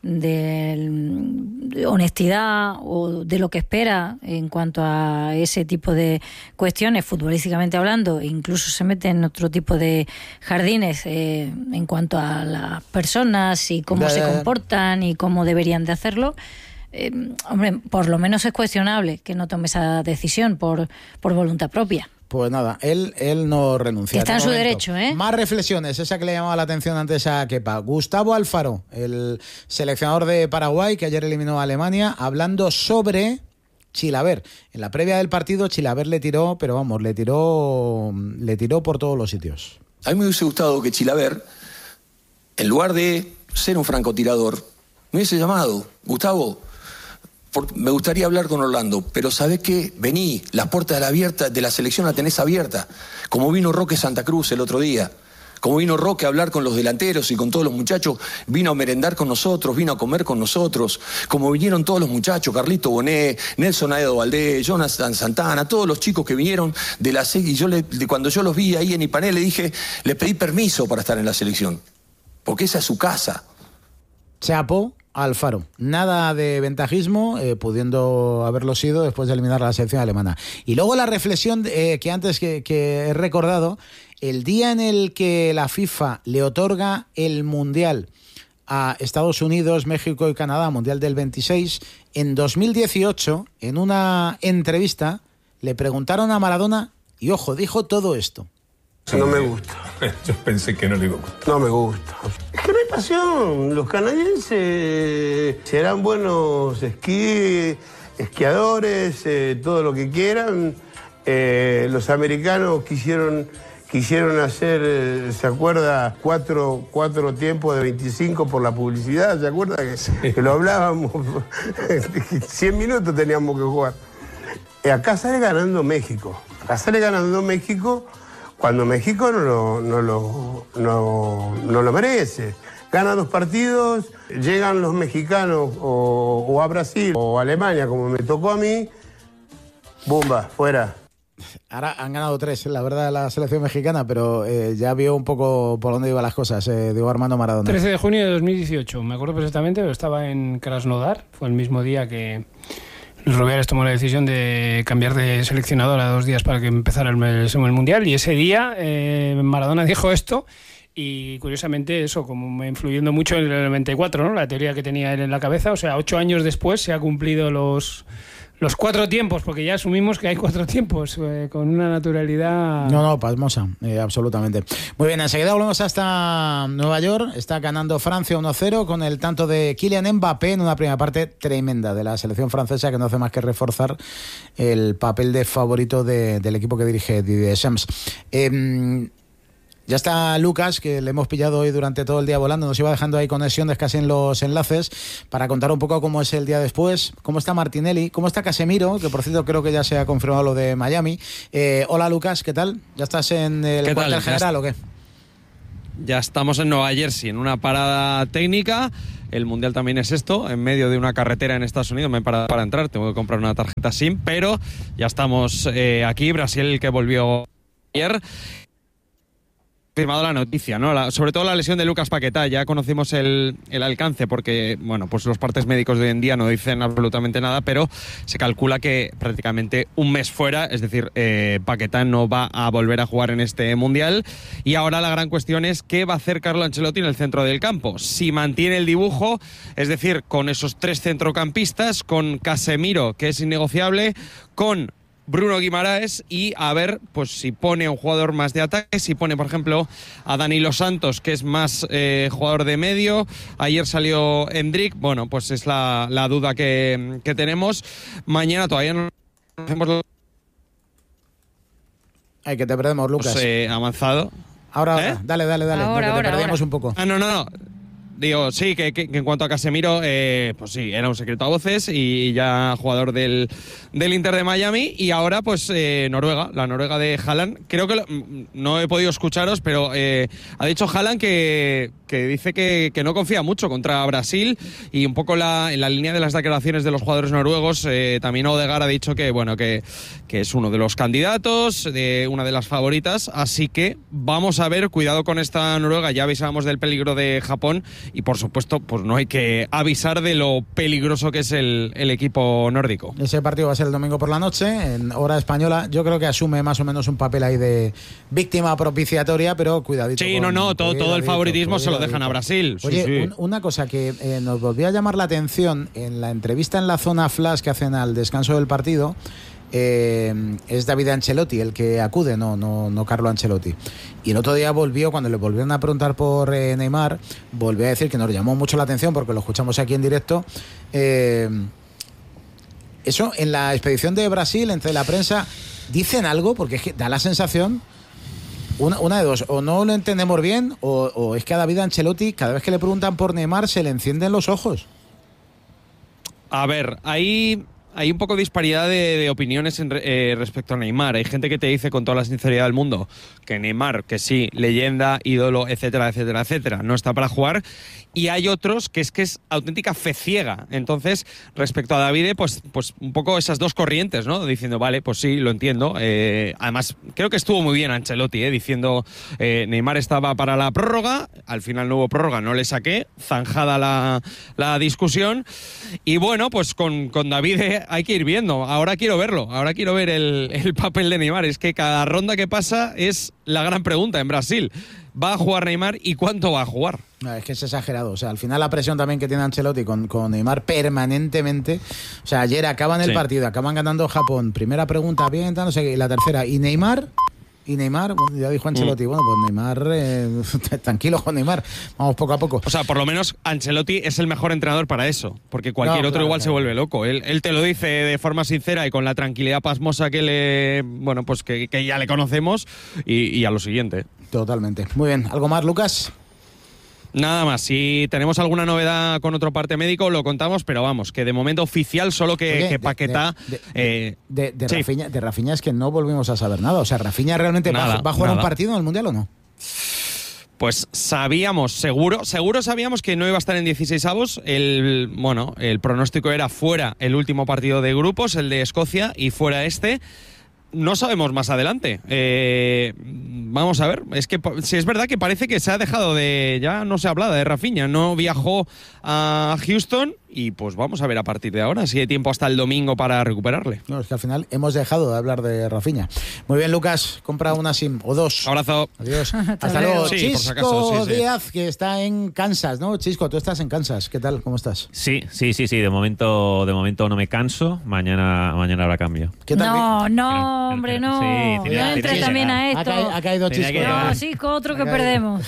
Speaker 4: de honestidad o de lo que espera en cuanto a ese tipo de cuestiones, futbolísticamente hablando, e incluso se mete en otro tipo de jardines eh, en cuanto a las personas y cómo se comportan y cómo deberían de hacerlo. Eh, hombre, por lo menos es cuestionable que no tome esa decisión por, por voluntad propia.
Speaker 2: Pues nada, él, él no renuncia.
Speaker 4: Está en su derecho, ¿eh?
Speaker 2: Más reflexiones, esa que le llamaba la atención antes a Kepa. Gustavo Alfaro, el seleccionador de Paraguay, que ayer eliminó a Alemania, hablando sobre Chilaver. En la previa del partido, Chilaver le tiró, pero vamos, le tiró, le tiró por todos los sitios.
Speaker 9: A mí me hubiese gustado que Chilaver, en lugar de ser un francotirador, me hubiese llamado: Gustavo, me gustaría hablar con Orlando, pero ¿sabés qué? Vení, las puertas de la, abierta, de la selección la tenés abierta, como vino Roque Santa Cruz el otro día, como vino Roque a hablar con los delanteros y con todos los muchachos, vino a merendar con nosotros, vino a comer con nosotros, como vinieron todos los muchachos, Carlito Bonet, Nelson Aedo Valdés, Jonathan Santana, todos los chicos que vinieron de la selección, y yo le, de cuando yo los vi ahí en Ipanel le dije, le pedí permiso para estar en la selección, porque esa es su casa.
Speaker 2: Chapo Alfaro, nada de ventajismo, eh, pudiendo haberlo sido después de eliminar a la selección alemana. Y luego la reflexión eh, que antes que, que he recordado, el día en el que la FIFA le otorga el Mundial a Estados Unidos, México y Canadá, Mundial del veintiséis, en dos mil dieciocho, en una entrevista, le preguntaron a Maradona, y ojo, dijo todo esto.
Speaker 10: No me gusta.
Speaker 11: Yo pensé que no le iba a gustar.
Speaker 10: No me gusta. Es que no hay pasión. Los canadienses serán buenos esquí, esquiadores, eh, todo lo que quieran. Eh, los americanos quisieron, quisieron hacer, eh, ¿se acuerda? Cuatro, cuatro tiempos de veinticinco por la publicidad, ¿se acuerda? Que, sí. que lo hablábamos. cien minutos teníamos que jugar. Eh, acá sale ganando México. Acá sale ganando México cuando México no lo, no lo, no, no lo merece. Gana dos partidos, llegan los mexicanos o, o a Brasil o a Alemania, como me tocó a mí, ¡bumba! Fuera.
Speaker 2: Ahora han ganado tres, la verdad, la selección mexicana, pero eh, ya vio un poco por dónde iban las cosas, eh, Diego Armando Maradona.
Speaker 5: trece de junio de dos mil dieciocho, me acuerdo perfectamente, pero estaba en Krasnodar, fue el mismo día que Luis Rubiales tomó la decisión de cambiar de seleccionador a dos días para que empezara el, el Mundial, y ese día eh, Maradona dijo esto, y curiosamente eso, como influyendo mucho en el noventa y cuatro, ¿no? La teoría que tenía él en la cabeza, o sea, ocho años después se ha cumplido los... Los cuatro tiempos, porque ya asumimos que hay cuatro tiempos, eh, con una naturalidad...
Speaker 2: No, no, pasmosa, eh, absolutamente. Muy bien, enseguida volvemos hasta Nueva York. Está ganando Francia uno cero con el tanto de Kylian Mbappé en una primera parte tremenda de la selección francesa, que no hace más que reforzar el papel de favorito de, del equipo que dirige Didier Deschamps. Eh, Ya está Lucas, que le hemos pillado hoy durante todo el día volando, nos iba dejando ahí conexiones casi en los enlaces para contar un poco cómo es el día después, cómo está Martinelli, cómo está Casemiro, que por cierto creo que ya se ha confirmado lo de Miami. Eh, hola Lucas, ¿qué tal? ¿Ya estás en el cuartel general o qué?
Speaker 12: Ya estamos en Nueva Jersey, en una parada técnica. El Mundial también es esto, en medio de una carretera en Estados Unidos. Me he parado para entrar, tengo que comprar una tarjeta SIM, pero ya estamos eh, aquí. Brasil, que volvió ayer. Firmado la noticia, ¿no? La, sobre todo la lesión de Lucas Paquetá. Ya conocimos el, el alcance porque, bueno, pues los partes médicos de hoy en día no dicen absolutamente nada, pero se calcula que prácticamente un mes fuera, es decir, eh, Paquetá no va a volver a jugar en este Mundial. Y ahora la gran cuestión es qué va a hacer Carlo Ancelotti en el centro del campo. Si mantiene el dibujo, es decir, con esos tres centrocampistas, con Casemiro, que es innegociable, con Bruno Guimaraes, y a ver pues si pone a un jugador más de ataque, si pone por ejemplo a Danilo Santos, que es más eh, jugador de medio. Ayer salió Endrick, bueno, pues es la, la duda que, que tenemos. Mañana todavía no hacemos los...
Speaker 2: Ay, que te perdemos, Lucas.
Speaker 12: Pues, eh, avanzado.
Speaker 2: Ahora,
Speaker 12: ¿Eh?
Speaker 2: ahora, dale, dale, dale,
Speaker 4: Ahora,
Speaker 2: no, que
Speaker 4: ahora,
Speaker 2: te perdíamos
Speaker 4: ahora.
Speaker 2: un poco.
Speaker 12: Ah, no, no, no. Digo, sí, que, que, que en cuanto a Casemiro, eh, pues sí, era un secreto a voces y ya jugador del, del Inter de Miami. Y ahora, pues, eh, Noruega, la Noruega de Haaland. Creo que lo, no he podido escucharos, pero eh, ha dicho Haaland que, que dice que, que no confía mucho contra Brasil. Y un poco la, en la línea de las declaraciones de los jugadores noruegos, eh, también Odegaard ha dicho que, bueno, que, que es uno de los candidatos, de una de las favoritas. Así que vamos a ver, cuidado con esta Noruega. Ya avisábamos del peligro de Japón. Y por supuesto, pues no hay que avisar de lo peligroso que es el, el equipo nórdico.
Speaker 2: Ese partido va a ser el domingo por la noche, en hora española. Yo creo que asume más o menos un papel ahí de víctima propiciatoria, pero cuidadito.
Speaker 12: Sí,
Speaker 2: con,
Speaker 12: no, no, todo, todo el favoritismo se lo dejan a Brasil. Sí,
Speaker 2: Oye,
Speaker 12: sí.
Speaker 2: Un, una cosa que eh, nos volvió a llamar la atención en la entrevista en la zona flash que hacen al descanso del partido. Eh, es David Ancelotti el que acude, no, no, no Carlo Ancelotti. Y el otro día volvió, cuando le volvieron a preguntar por eh, Neymar, volvió a decir que nos llamó mucho la atención porque lo escuchamos aquí en directo. Eh, eso en la expedición de Brasil, entre la prensa, ¿dicen algo? Porque es que da la sensación, una, una de dos, o no lo entendemos bien, o, o es que a David Ancelotti, cada vez que le preguntan por Neymar, se le encienden los ojos.
Speaker 12: A ver, ahí... Hay un poco de disparidad de, de opiniones en, eh, respecto a Neymar. Hay gente que te dice con toda la sinceridad del mundo que Neymar, que sí, leyenda, ídolo, etcétera, etcétera, etcétera, no está para jugar. Y hay otros que es que es auténtica fe ciega. Entonces, respecto a Davide, pues, pues un poco esas dos corrientes, ¿no? Diciendo, vale, pues sí, lo entiendo. Eh, además, creo que estuvo muy bien Ancelotti, ¿eh? Diciendo, eh, Neymar estaba para la prórroga, al final no hubo prórroga, no le saqué, zanjada la, la discusión. Y bueno, pues con, con Davide hay que ir viendo. Ahora quiero verlo, ahora quiero ver el, el papel de Neymar. Es que cada ronda que pasa es la gran pregunta en Brasil. ¿Va a jugar Neymar y cuánto va a jugar?
Speaker 2: No, es que es exagerado. O sea, al final la presión también que tiene Ancelotti con, con Neymar permanentemente. O sea, ayer acaban el
Speaker 12: sí. partido,
Speaker 2: acaban ganando Japón. Primera pregunta, bien, no sé qué. Y la tercera, ¿y Neymar? Y Neymar, ya dijo Ancelotti, mm. bueno, pues Neymar, eh, tranquilo con Neymar, vamos poco a poco.
Speaker 12: O sea, por lo menos Ancelotti es el mejor entrenador para eso, porque cualquier no, otro
Speaker 2: claro,
Speaker 12: igual
Speaker 2: claro.
Speaker 12: se vuelve loco. Él, él te lo dice de forma sincera y con la tranquilidad pasmosa que le, bueno, pues que, que ya le conocemos y, y a lo siguiente.
Speaker 2: Totalmente. Muy bien, ¿algo más, Lucas?
Speaker 12: Nada más, si tenemos alguna novedad con otro parte médico lo contamos, pero vamos, que de momento oficial solo que,
Speaker 2: Oye,
Speaker 12: que Paquetá...
Speaker 2: De, de,
Speaker 12: eh,
Speaker 2: de, de,
Speaker 12: sí.
Speaker 2: Rafinha, de Rafinha es que no volvimos a saber nada. O sea, ¿Rafinha realmente
Speaker 12: nada,
Speaker 2: va, va a jugar
Speaker 12: nada.
Speaker 2: un partido en el Mundial o no?
Speaker 12: Pues sabíamos, seguro, seguro sabíamos que no iba a estar en dieciseisavos. El, bueno, el pronóstico era fuera el último partido de grupos, el de Escocia, y fuera este. No sabemos más adelante. Eh, vamos a ver. Es que si es verdad que parece que se ha dejado de... Ya no se habla de Rafinha. No viajó a Houston y pues vamos a ver a partir de ahora si hay tiempo hasta el domingo para recuperarle.
Speaker 2: No, es que al final hemos dejado de hablar de Rafinha. Muy bien, Lucas. Compra una SIM o dos.
Speaker 12: Abrazo.
Speaker 2: Adiós. Hasta, Hasta luego.
Speaker 12: Sí,
Speaker 2: Chisco
Speaker 12: por si acaso, sí, sí.
Speaker 2: Díaz, que está en Kansas, ¿no? Chisco, tú estás en Kansas. ¿Qué tal? ¿Cómo estás?
Speaker 13: Sí, sí, sí, sí. De momento, de momento no me canso. Mañana, mañana habrá cambio.
Speaker 2: ¿Qué tal?
Speaker 4: No, no. Hombre, no, sí, tenía, no entres también a esto.
Speaker 2: Ha caído, ha caído Chisco.
Speaker 4: No, Chisco, otro que perdemos.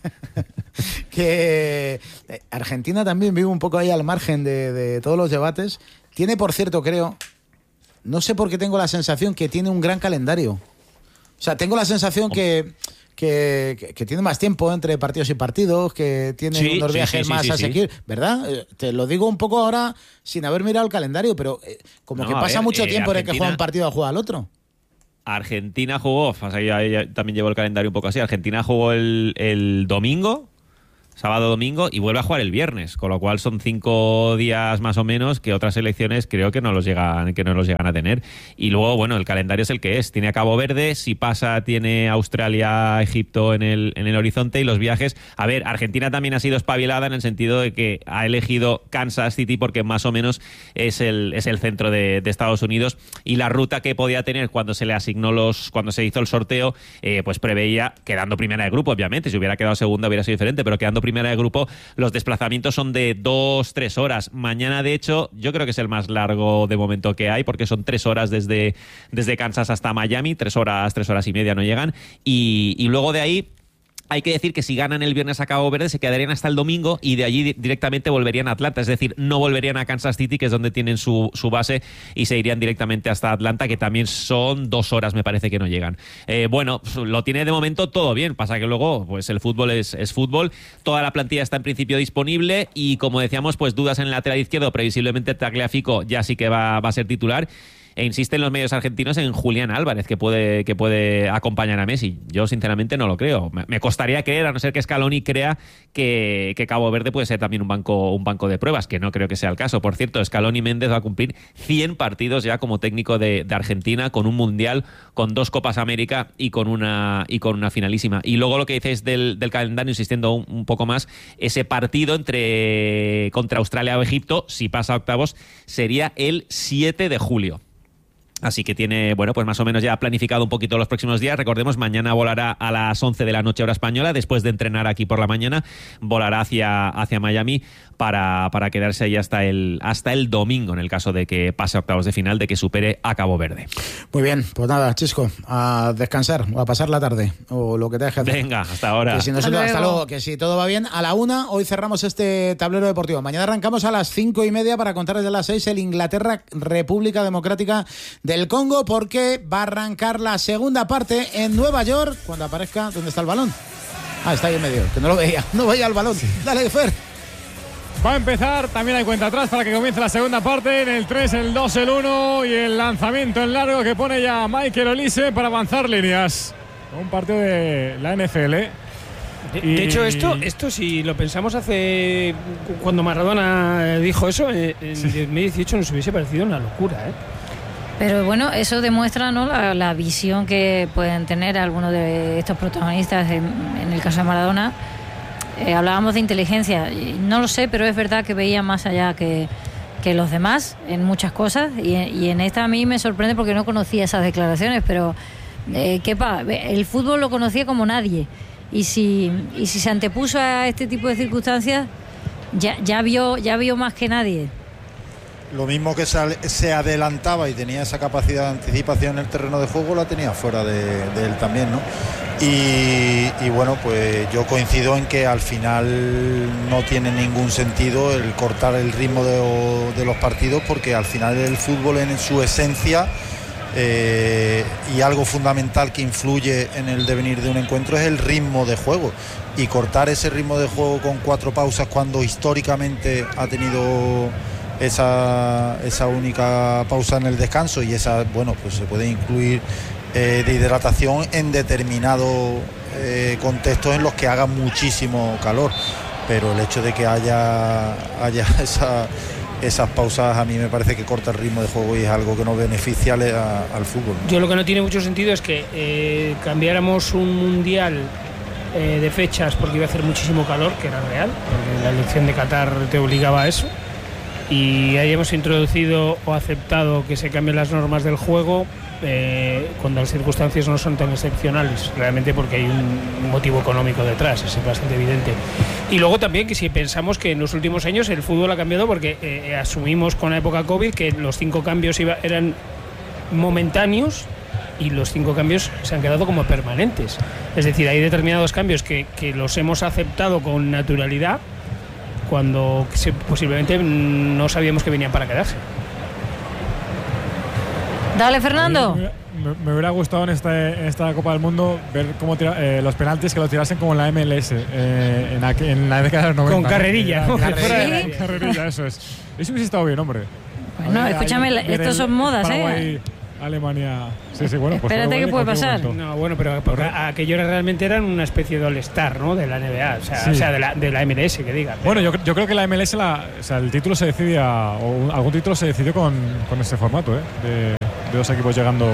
Speaker 2: Que Argentina también vive un poco ahí al margen de, de todos los debates. Tiene, por cierto, creo, no sé por qué tengo la sensación que tiene un gran calendario. O sea, tengo la sensación que, que, que, que tiene más tiempo entre partidos y partidos, que tiene
Speaker 13: sí,
Speaker 2: unos
Speaker 13: sí,
Speaker 2: viajes
Speaker 13: sí,
Speaker 2: más
Speaker 13: sí,
Speaker 2: asequibles,
Speaker 13: sí.
Speaker 2: ¿verdad? Eh, te lo digo un poco ahora sin haber mirado el calendario, pero eh, como
Speaker 13: No,
Speaker 2: que
Speaker 13: a
Speaker 2: pasa
Speaker 13: ver,
Speaker 2: mucho
Speaker 13: eh,
Speaker 2: tiempo en el que
Speaker 13: Argentina-
Speaker 2: juega un partido a jugar al otro.
Speaker 13: Argentina jugó, o sea, yo, yo también llevo el calendario un poco así. Argentina jugó el, el domingo, sábado domingo, y vuelve a jugar el viernes, con lo cual son cinco días más o menos que otras selecciones creo que no los llegan, que no los llegan a tener. Y luego, bueno, el calendario es el que es. Tiene a Cabo Verde, si pasa tiene Australia, Egipto en el, en el horizonte, y los viajes. A ver, Argentina también ha sido espabilada en el sentido de que ha elegido Kansas City porque más o menos es el, es el centro de, de Estados Unidos, y la ruta que podía tener cuando se le asignó los, cuando se hizo el sorteo, eh, pues preveía, quedando primera de grupo, obviamente, si hubiera quedado segunda hubiera sido diferente, pero quedando primera de grupo, los desplazamientos son de dos, tres horas. Mañana, de hecho, yo creo que es el más largo de momento que hay, porque son tres horas desde, desde Kansas hasta Miami, tres horas, tres horas y media no llegan, y, y luego de ahí hay que decir que si ganan el viernes a Cabo Verde se quedarían hasta el domingo, y de allí di- directamente volverían a Atlanta, es decir, no volverían a Kansas City, que es donde tienen su, su base, y se irían directamente hasta Atlanta, que también son dos horas, me parece que no llegan. Eh, bueno, lo tiene de momento todo bien, pasa que luego pues el fútbol es, es fútbol, toda la plantilla está en principio disponible, y como decíamos, pues dudas en el lateral izquierdo, previsiblemente Tagliafico ya sí que va, va a ser titular. E insisten los medios argentinos en Julián Álvarez, que puede, que puede acompañar a Messi. Yo, sinceramente, no lo creo. Me, me costaría creer, a no ser que Scaloni crea que, que Cabo Verde puede ser también un banco, un banco de pruebas, que no creo que sea el caso. Por cierto, Scaloni Méndez va a cumplir cien partidos ya como técnico de, de Argentina, con un Mundial, con dos Copas América y con una, y con una finalísima. Y luego lo que dices del, del calendario, insistiendo un, un poco más, ese partido entre contra Australia o Egipto, si pasa a octavos, sería el siete de julio. Así que tiene, bueno, pues más o menos ya planificado un poquito los próximos días. Recordemos, mañana volará a las once de la noche hora española, después de entrenar aquí por la mañana, volará hacia, hacia Miami para, para quedarse ahí hasta el, hasta el domingo, en el caso de que pase a octavos de final, de que supere a Cabo Verde.
Speaker 2: Muy bien, pues nada, Chisco, a descansar o a pasar la tarde, o lo que te dejes.
Speaker 13: Venga, hasta ahora.
Speaker 2: Que si nosotros,
Speaker 4: Hasta
Speaker 2: hasta
Speaker 4: luego.
Speaker 2: luego, que si todo va bien, a la una hoy cerramos este tablero deportivo. Mañana arrancamos a las cinco y media para contar desde las seis el Inglaterra República Democrática del Congo, porque va a arrancar la segunda parte en Nueva York cuando aparezca. ¿Dónde está el balón? Ah, está ahí en medio, que no lo veía, no veía el balón. Dale, Fer.
Speaker 3: Va a empezar, también hay cuenta atrás para que comience la segunda parte. En el tres, el dos, el uno y el lanzamiento en largo que pone ya Michael Olise para avanzar líneas. Un partido de la N F L.
Speaker 5: De,
Speaker 3: Y-
Speaker 5: de hecho, esto, esto si lo pensamos hace... Cuando Maradona dijo eso, eh, en dos mil dieciocho nos hubiese parecido una locura, ¿eh?
Speaker 4: Pero bueno, eso demuestra, ¿no?, la, la visión que pueden tener algunos de estos protagonistas. En, en el caso de Maradona, eh, hablábamos de inteligencia. Y no lo sé, pero es verdad que veía más allá que, que los demás en muchas cosas. Y, y en esta a mí me sorprende porque no conocía esas declaraciones, pero eh, Kepa, el fútbol lo conocía como nadie. Y si, y si se antepuso a este tipo de circunstancias, ya, ya, vio, ya vio más que nadie.
Speaker 1: Lo mismo que se adelantaba y tenía esa capacidad de anticipación en el terreno de juego, la tenía fuera de, de él también, ¿no? Y, y bueno, pues yo coincido en que al final no tiene ningún sentido el cortar el ritmo de, de los partidos, porque al final el fútbol en su esencia, eh, y algo fundamental que influye en el devenir de un encuentro, es el ritmo de juego. Y cortar ese ritmo de juego con cuatro pausas cuando históricamente ha tenido esa, esa única pausa en el descanso, y esa, bueno, pues se puede incluir eh, de hidratación en determinados eh, contextos en los que haga muchísimo calor, pero el hecho de que haya, haya esa, esas pausas a mí me parece que corta el ritmo de juego y es algo que no beneficia a, al fútbol.
Speaker 5: Yo lo que no tiene mucho sentido es que eh, cambiáramos un mundial eh, de fechas porque iba a hacer muchísimo calor, que era real, porque la elección de Qatar te obligaba a eso, y hayamos introducido o aceptado que se cambien las normas del juego eh, cuando las circunstancias no son tan excepcionales, realmente porque hay un motivo económico detrás, es bastante evidente. Y luego también que si pensamos que en los últimos años el fútbol ha cambiado, porque eh, asumimos con la época COVID que los cinco cambios iba, eran momentáneos, y los cinco cambios se han quedado como permanentes. Es decir, hay determinados cambios que, que los hemos aceptado con naturalidad, cuando posiblemente no sabíamos que venían para quedarse.
Speaker 4: Dale, Fernando.
Speaker 3: Me, me, me hubiera gustado en, este, en esta Copa del Mundo ver cómo tira, eh, los penaltis que los tirasen como en la M L S, eh, en, aqu- en la década de los noventa.
Speaker 5: Con carrerilla, ¿no?
Speaker 3: Carrerilla,
Speaker 4: ¿Sí?
Speaker 3: carrerilla, eso es. Eso hubiese estado bien, hombre.
Speaker 4: Bueno,
Speaker 3: Ahí-
Speaker 4: escúchame,
Speaker 3: ahí
Speaker 4: la-
Speaker 3: ver
Speaker 4: estos
Speaker 3: el
Speaker 4: son modas,
Speaker 3: Paraguay,
Speaker 4: ¿eh?
Speaker 3: Alemania. Sí, sí, bueno. Pues
Speaker 4: Espérate,
Speaker 3: puede
Speaker 4: ¿qué puede
Speaker 3: en cualquier
Speaker 4: pasar?
Speaker 3: momento.
Speaker 5: No, bueno, pero porque aquellos realmente eran una especie de All-Star, ¿no? De la N B A, o sea,
Speaker 3: Sí.
Speaker 5: o sea de, la, de la M L S, que diga.
Speaker 3: Bueno, yo, yo creo que la M L S, la, o sea, el título se decidía, o un- algún título se decidió con, con este formato, ¿eh? De, de dos equipos llegando.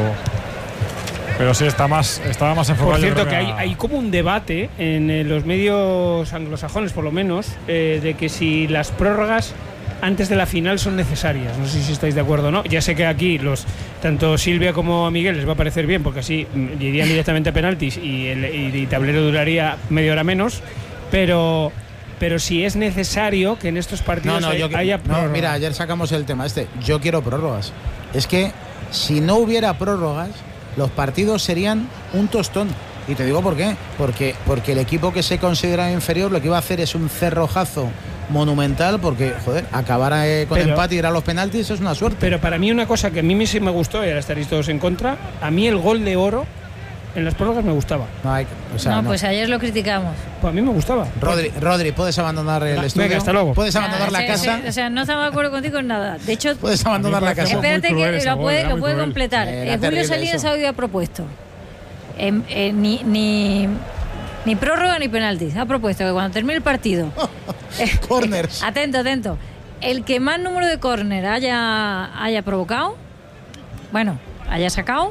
Speaker 3: Pero sí, está más, estaba más enfocado.
Speaker 5: Por
Speaker 3: yo
Speaker 5: cierto,
Speaker 3: creo
Speaker 5: que hay,
Speaker 3: a-
Speaker 5: hay como un debate en eh, los medios anglosajones, por lo menos, eh, de que si las prórrogas antes de la final son necesarias. No sé si estáis de acuerdo o no. Ya sé que aquí los tanto Silvia como a Miguel les va a parecer bien, porque así mm, irían directamente a penaltis y el y, y tablero duraría media hora menos, pero pero si es necesario que en estos
Speaker 2: No,
Speaker 5: partidos
Speaker 2: no,
Speaker 5: hay-
Speaker 2: yo que-
Speaker 5: haya
Speaker 2: no,
Speaker 5: prórroga.
Speaker 2: mira, ayer sacamos el tema este. Yo quiero prórrogas. Es que si no hubiera prórrogas, los partidos serían un tostón. Y te digo por qué. Porque, porque el equipo que se considera inferior lo que iba a hacer es un cerrojazo monumental, porque, joder, acabar eh, con
Speaker 5: Pero-
Speaker 2: empate y ir a los penaltis es una suerte.
Speaker 5: Pero para mí una cosa que a mí sí me gustó, y ahora estaréis todos en contra, a mí el gol de oro en las prórrogas me gustaba.
Speaker 2: No, hay, o sea,
Speaker 4: no,
Speaker 2: no.
Speaker 4: pues ayer lo criticamos.
Speaker 5: Pues a mí me gustaba.
Speaker 2: Rodri, Rodri, puedes abandonar el
Speaker 5: Venga,
Speaker 2: estudio.
Speaker 5: hasta luego.
Speaker 2: Puedes abandonar
Speaker 4: Nada,
Speaker 2: la
Speaker 4: sí,
Speaker 2: casa.
Speaker 4: sí, o sea, no estamos de acuerdo contigo en nada. De hecho,
Speaker 2: Puedes abandonar la casa.
Speaker 4: espérate
Speaker 3: muy cruel
Speaker 4: que
Speaker 3: ese
Speaker 4: lo
Speaker 3: gol,
Speaker 4: puede,
Speaker 3: era
Speaker 4: lo
Speaker 3: muy
Speaker 4: puede
Speaker 3: cruel.
Speaker 4: completar.
Speaker 2: Era
Speaker 4: Eh, Julio
Speaker 2: terrible
Speaker 4: Salinas
Speaker 2: eso.
Speaker 4: había propuesto em, eh, ni, ni, ni prórroga ni penaltis. Ha propuesto que cuando termine el partido. eh,
Speaker 2: Corners.
Speaker 4: Atento, atento. El que más número de córner haya, haya provocado, bueno, haya sacado,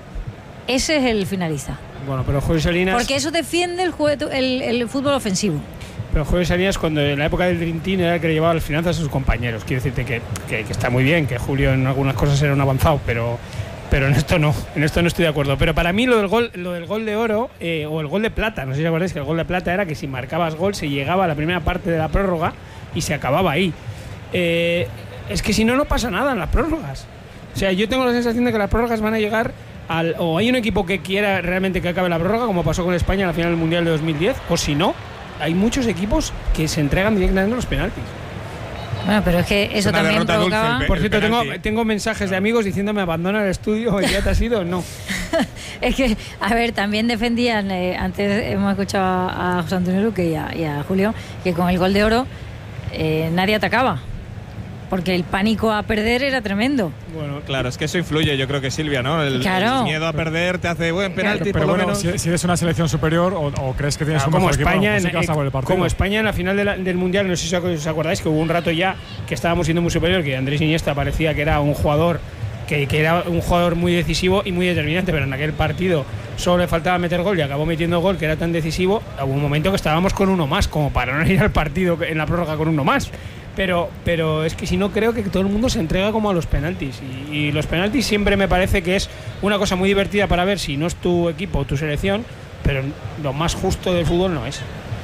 Speaker 4: ese es el finalista.
Speaker 5: Bueno, pero Julio Salinas.
Speaker 4: Porque eso defiende el, juego, el, el fútbol ofensivo.
Speaker 5: Pero Julio Salinas, cuando en la época del Dream Team, era el que le llevaba las finanzas a sus compañeros. Quiero decirte que, que, que está muy bien, que Julio en algunas cosas era un avanzado, pero, pero en esto no, en esto no estoy de acuerdo. Pero para mí lo del gol, lo del gol de oro eh, o el gol de plata, no sé si os acordáis que el gol de plata era que si marcabas gol se llegaba a la primera parte de la prórroga y se acababa ahí. Eh, es que si no, no pasa nada en las prórrogas. O sea, yo tengo la sensación de que las prórrogas van a llegar al, o hay un equipo que quiera realmente que acabe la prórroga, como pasó con España en la final del Mundial de dos mil diez, o si no, hay muchos equipos que se entregan directamente a los penaltis.
Speaker 4: Bueno, pero es que eso
Speaker 7: una
Speaker 4: también
Speaker 7: derrota dulce,
Speaker 4: provocaba.
Speaker 7: el pe-
Speaker 5: Por cierto, tengo,
Speaker 7: penalti.
Speaker 5: tengo mensajes de amigos diciéndome abandona el estudio, ¿ya te has ido? No.
Speaker 4: Es que, a ver, también defendían, eh, antes hemos escuchado a, a José Antonio Luque y a, y a Julio, que con el gol de oro eh, nadie atacaba. Porque el pánico a perder era tremendo.
Speaker 7: Bueno, claro, es que eso influye, yo creo que Silvia, ¿no? El,
Speaker 4: Claro.
Speaker 7: el miedo a perder te hace buen penalti,
Speaker 3: Pero
Speaker 7: por lo
Speaker 3: bueno,
Speaker 7: menos.
Speaker 3: si, si eres una selección superior o, o crees que tienes
Speaker 5: Ah,
Speaker 3: un
Speaker 5: como
Speaker 3: mejor equipo,
Speaker 5: España,
Speaker 3: pues sí
Speaker 5: en,
Speaker 3: que vas a por el partido.
Speaker 5: como España en la final de la- del Mundial, no sé si os acordáis que hubo un rato ya que estábamos siendo muy superior, que Andrés Iniesta parecía que era un jugador que, que era un jugador muy decisivo y muy determinante, pero en aquel partido solo le faltaba meter gol y acabó metiendo gol, que era tan decisivo. Hubo un momento que estábamos con uno más, como para no ir al partido en la prórroga con uno más. Pero, pero es que si no, creo que todo el mundo se entrega como a los penaltis. Y, y los penaltis siempre me parece que es una cosa muy divertida para ver si no es tu equipo o tu selección, pero lo más justo del fútbol no es.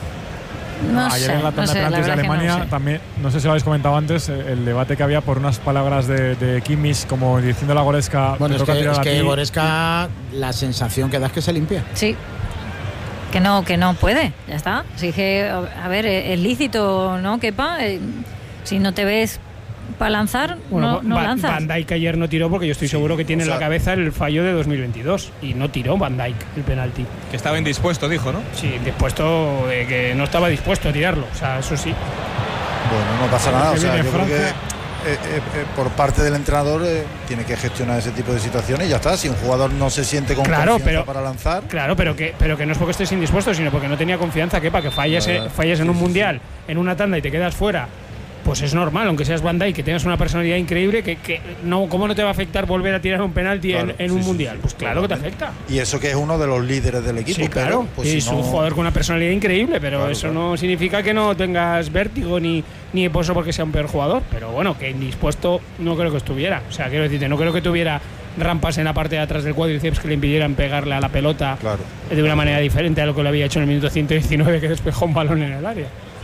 Speaker 4: No
Speaker 3: Ayer
Speaker 4: sé,
Speaker 3: en la
Speaker 4: no
Speaker 3: tanda
Speaker 4: sé,
Speaker 3: de
Speaker 4: la
Speaker 3: penaltis de
Speaker 4: verdad que no
Speaker 3: Alemania
Speaker 4: sé.
Speaker 3: también, no sé si lo habéis comentado antes, eh, el debate que había por unas palabras de, de Kimmich como diciendo a la Goretzka,
Speaker 2: Bueno,
Speaker 3: te
Speaker 2: es
Speaker 3: toca
Speaker 2: que,
Speaker 3: tirar
Speaker 2: es
Speaker 3: a
Speaker 2: que
Speaker 3: ti.
Speaker 2: Goretzka, la sensación que da es que se limpia.
Speaker 4: Sí. Que no, que no puede, ya está. Así que, a ver, es lícito, ¿no, Kepa? Eh, si no te ves para lanzar, no, no
Speaker 5: Van,
Speaker 4: lanzas.
Speaker 5: Van Dijk ayer no tiró porque yo estoy seguro que tiene
Speaker 7: o sea,
Speaker 5: en la cabeza el fallo de dos mil veintidós y no tiró Van Dijk el penalti.
Speaker 7: Que estaba indispuesto, dijo, ¿no?
Speaker 5: Sí, dispuesto, de que no estaba dispuesto a tirarlo. O sea, eso sí.
Speaker 1: Bueno, no pasa nada. O
Speaker 3: Que
Speaker 1: sea,
Speaker 3: viene
Speaker 1: yo creo que
Speaker 3: Francia.
Speaker 1: eh, eh, eh, por parte del entrenador eh, tiene que gestionar ese tipo de situaciones y ya está. Si un jugador no se siente con
Speaker 5: Claro,
Speaker 1: confianza
Speaker 5: pero-
Speaker 1: para lanzar,
Speaker 5: Claro, pero que, pero que no es porque estés indispuesto, sino porque no tenía confianza, que para que falles,
Speaker 1: Claro.
Speaker 5: eh, falles en
Speaker 1: Sí,
Speaker 5: un
Speaker 1: sí,
Speaker 5: mundial, en una tanda y te quedas fuera, pues es normal, aunque seas Van Dijk, que tengas una personalidad increíble, que, que no, ¿cómo no te va a afectar volver a tirar un penalti
Speaker 1: Claro,
Speaker 5: en, en
Speaker 1: sí,
Speaker 5: un
Speaker 1: sí,
Speaker 5: mundial?
Speaker 1: sí,
Speaker 5: pues claro que te afecta.
Speaker 1: y eso que es uno de los líderes del equipo,
Speaker 5: Sí, claro,
Speaker 1: pero pues
Speaker 5: y
Speaker 1: si
Speaker 5: es
Speaker 1: no,
Speaker 5: un jugador con una personalidad increíble, pero
Speaker 1: Claro,
Speaker 5: eso
Speaker 1: claro.
Speaker 5: no significa que no tengas vértigo ni, ni por eso porque sea un peor jugador. Pero bueno, que indispuesto no creo que estuviera. O sea, quiero decirte, no creo que tuviera rampas en la parte de atrás del cuádriceps que le impidieran pegarle a la pelota
Speaker 1: Claro.
Speaker 5: de una manera diferente a lo que lo había hecho en el minuto ciento diecinueve, que despejó un balón en el área.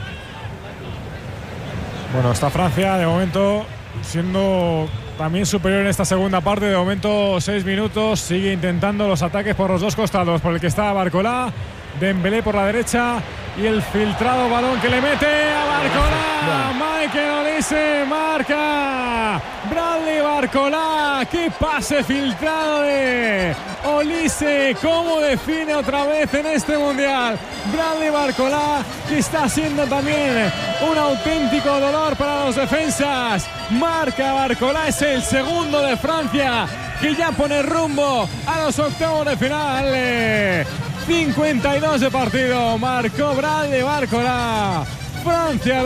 Speaker 3: Bueno, está Francia de momento siendo también superior en esta segunda parte. De momento, seis minutos. Sigue intentando los ataques por los dos costados. Por el que está Barcolá. Dembélé por la derecha y el filtrado balón que le mete a Barcola. Michael Olise marca. Bradley Barcola. Qué pase filtrado de Olise. Cómo define otra vez en este mundial. Bradley Barcola, que está siendo también un auténtico dolor para los defensas. Marca Barcola, es el segundo de Francia, que ya pone rumbo a los octavos de final. cincuenta y dos de partido, marcó Bradley Barcola. Francia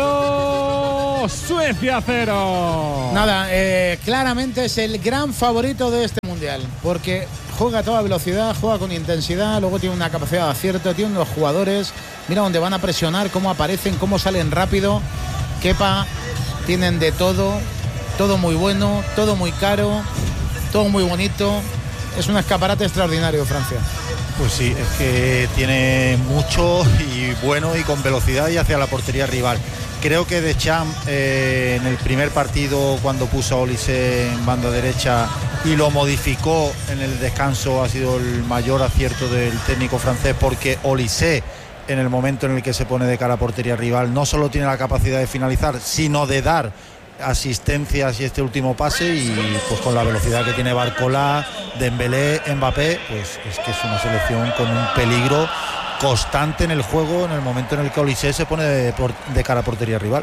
Speaker 3: dos, Suecia cero.
Speaker 2: Nada, eh, claramente es el gran favorito de este mundial, porque juega a toda velocidad, juega con intensidad, luego tiene una capacidad de acierto, tiene unos jugadores, mira dónde van a presionar, cómo aparecen, cómo salen rápido. Kepa, tienen de todo, todo muy bueno, todo muy caro, todo muy bonito. Es un escaparate extraordinario, Francia.
Speaker 1: Pues sí, es que tiene mucho y bueno y con velocidad y hacia la portería rival. Creo que Deschamps eh, en el primer partido, cuando puso a Olise en banda derecha y lo modificó en el descanso, ha sido el mayor acierto del técnico francés, porque Olise, en el momento en el que se pone de cara a portería rival, no solo tiene la capacidad de finalizar, sino de dar asistencias y este último pase, y pues con la velocidad que tiene Barcola, Dembélé, Mbappé, pues es que es una selección con un peligro constante en el juego en el momento en el que Olise se pone de, por, de cara a portería rival.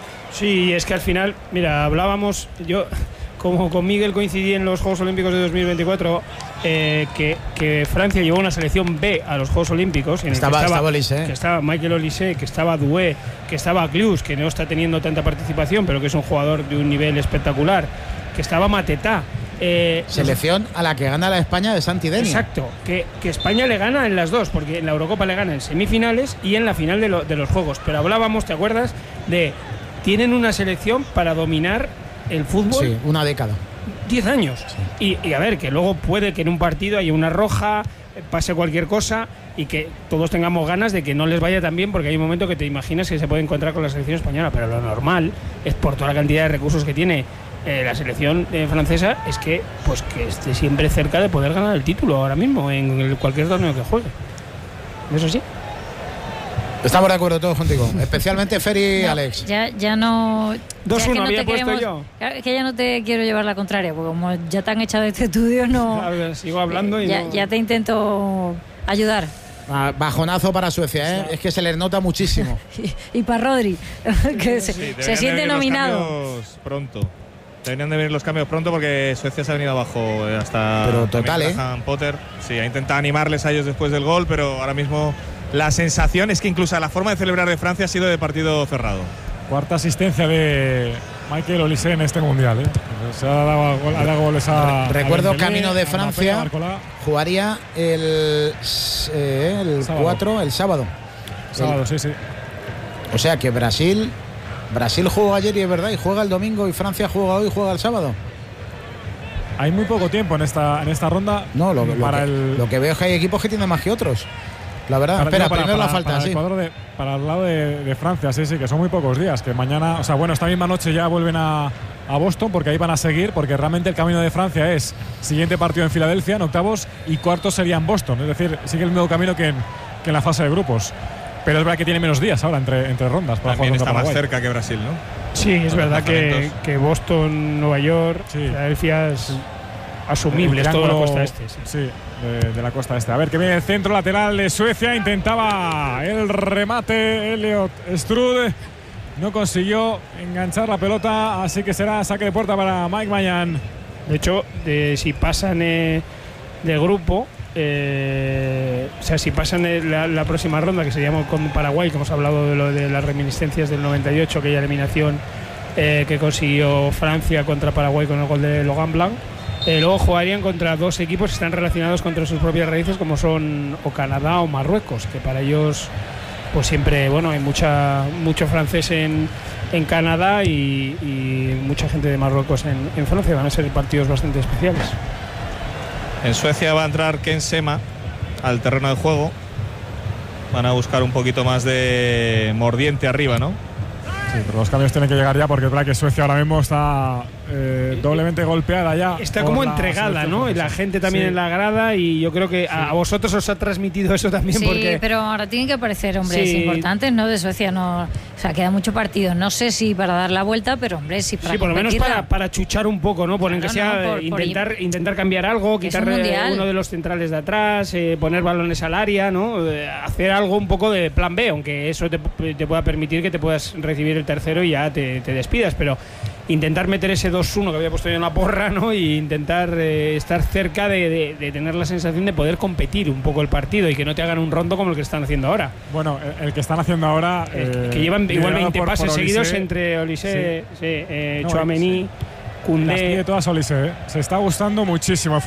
Speaker 5: Sí, es que al final, mira, hablábamos, yo como con Miguel coincidí en los Juegos Olímpicos de dos mil veinticuatro, eh, que, que Francia llevó una selección B a los Juegos Olímpicos, en el
Speaker 2: estaba,
Speaker 5: que, estaba,
Speaker 2: estaba Olise,
Speaker 5: que estaba Michael Olise, que estaba Doué, que estaba Clus, que no está teniendo tanta participación, pero que es un jugador de un nivel espectacular, que estaba Matetá. Eh,
Speaker 2: Selección a la que gana la España de Santi Denia.
Speaker 5: Exacto, que, que España le gana en las dos, porque en la Eurocopa le gana en semifinales y en la final de, lo, de los Juegos. Pero hablábamos, ¿te acuerdas? De tienen una selección para dominar el fútbol.
Speaker 2: Sí, una década.
Speaker 5: diez años. Sí. Y, y a ver, que luego puede que en un partido haya una roja, pase cualquier cosa y que todos tengamos ganas de que no les vaya tan bien, porque hay un momento que te imaginas que se puede encontrar con la selección española, pero lo normal es, por toda la cantidad de recursos que tiene eh, la selección eh, francesa, es que pues que esté siempre cerca de poder ganar el título ahora mismo en el, cualquier torneo que juegue. Eso sí.
Speaker 2: Estamos de acuerdo todos contigo, especialmente Fer y
Speaker 4: no,
Speaker 2: Alex.
Speaker 4: Ya, ya no.
Speaker 5: dos uno
Speaker 4: no
Speaker 5: había
Speaker 4: te
Speaker 5: puesto
Speaker 4: queremos,
Speaker 5: yo.
Speaker 4: Es que ya no te quiero llevar la contraria, porque como ya te han echado de este estudio, no.
Speaker 5: Ver, sigo hablando y
Speaker 4: ya,
Speaker 5: no...
Speaker 4: ya te intento ayudar.
Speaker 2: Ah, bajonazo para Suecia, ¿eh? Sí. Es que se les nota muchísimo.
Speaker 4: y, y para Rodri, que se,
Speaker 7: sí,
Speaker 4: se siente nominado.
Speaker 7: Pronto. Deberían de venir los cambios pronto, porque Suecia se ha venido abajo hasta.
Speaker 2: Pero total, ¿eh?
Speaker 7: Potter. Sí, ha intentado animarles a ellos después del gol, pero ahora mismo la sensación es que incluso la forma de celebrar de Francia ha sido de partido cerrado.
Speaker 3: Cuarta asistencia de Michael Olise en este mundial, ¿eh? Se ha dado, ha dado goles a.
Speaker 2: Recuerdo,
Speaker 3: a Dembélé,
Speaker 2: camino de Francia, jugaría el, eh, el sábado. cuatro, el sábado.
Speaker 3: Sábado,
Speaker 2: el,
Speaker 3: sí, sí.
Speaker 2: O sea que Brasil. Brasil jugó ayer y es verdad, y juega el domingo, y Francia juega hoy y juega el sábado.
Speaker 3: Hay muy poco tiempo en esta, en esta ronda.
Speaker 2: No, lo, lo,
Speaker 3: para
Speaker 2: que,
Speaker 3: el,
Speaker 2: lo que veo es que hay equipos que tienen más que otros. La verdad,
Speaker 3: para,
Speaker 2: espera,
Speaker 3: no, para,
Speaker 2: primero
Speaker 3: para,
Speaker 2: la falta,
Speaker 3: para
Speaker 2: sí.
Speaker 3: El de, para el lado de, de Francia, sí, sí, que son muy pocos días. Que mañana, o sea, bueno, esta misma noche ya vuelven a, a Boston, porque ahí van a seguir, porque realmente el camino de Francia es siguiente partido en Filadelfia, en octavos, y cuartos sería en Boston. Es decir, sigue el mismo camino que en, que en la fase de grupos. Pero es verdad que tiene menos días ahora entre, entre rondas. Para
Speaker 7: También
Speaker 3: jugar
Speaker 7: está
Speaker 3: Paraguay.
Speaker 7: más cerca que Brasil, ¿no?
Speaker 5: Sí, es verdad que, que Boston, Nueva York, sí. Filadelfia es asumible, es toda la costa este. Sí,
Speaker 3: sí de, de la costa este. A ver, que viene el centro lateral de Suecia. Intentaba el remate Elliot Strude. No consiguió enganchar la pelota, así que será saque de puerta para Mike Mañán.
Speaker 5: De hecho, de, si pasan eh, de grupo, eh, o sea, si pasan la, la próxima ronda, que sería con Paraguay, que hemos hablado de lo de las reminiscencias del noventa y ocho, aquella eliminación eh, que consiguió Francia contra Paraguay con el gol de Logan Blanc, eh, luego jugarían contra dos equipos que están relacionados contra sus propias raíces, como son o Canadá o Marruecos, que para ellos pues siempre, bueno, hay mucha mucho francés en, en Canadá y, y mucha gente de Marruecos en, en Francia. Van a ser partidos bastante especiales.
Speaker 7: En Suecia va a entrar Ken Sema al terreno de juego. Van a buscar un poquito más de mordiente arriba, ¿no?
Speaker 3: Sí, pero los cambios tienen que llegar ya, porque es verdad que Suecia ahora mismo está eh, doblemente golpeada ya.
Speaker 5: Está como
Speaker 3: por la
Speaker 5: entregada, ¿no?
Speaker 3: selección
Speaker 5: Y la gente también
Speaker 3: Sí.
Speaker 5: en la grada, y yo creo que
Speaker 3: Sí.
Speaker 5: a vosotros os ha transmitido eso también.
Speaker 4: Sí,
Speaker 5: porque
Speaker 4: pero ahora tienen que aparecer hombres
Speaker 5: Sí.
Speaker 4: importantes, ¿no? De Suecia no, o sea, queda mucho partido. No sé si para dar la vuelta, pero hombre, sí para
Speaker 5: Sí, por lo menos
Speaker 4: competirla.
Speaker 5: para, para chuchar un poco, ¿no? Por
Speaker 4: Claro,
Speaker 5: que sea
Speaker 4: no, por- por
Speaker 5: intentar, intentar cambiar algo,
Speaker 4: Que es un
Speaker 5: quitar eh,
Speaker 4: mundial.
Speaker 5: uno de los centrales de atrás, eh, poner balones al área, ¿no? Eh, hacer algo un poco de plan B, aunque eso te, te pueda permitir que te puedas recibir el tercero y ya te, te despidas, pero intentar meter ese dos uno que había puesto yo en la porra, ¿no? Y intentar eh, estar cerca de, de- de tener la sensación de poder competir un poco el partido y que no te hagan un rondo como el que están haciendo ahora.
Speaker 3: Bueno, el, el que están haciendo ahora.
Speaker 5: Eh,
Speaker 3: eh,
Speaker 5: que llevan igual
Speaker 3: liderado
Speaker 5: veinte
Speaker 3: por- por
Speaker 5: pases
Speaker 3: Olise.
Speaker 5: seguidos entre Olise,
Speaker 3: Sí.
Speaker 5: sí, eh,
Speaker 3: No,
Speaker 5: Tchouaméni,
Speaker 3: Las
Speaker 5: Koundé.
Speaker 3: pide todas Olise, ¿eh? Se está gustando muchísimo.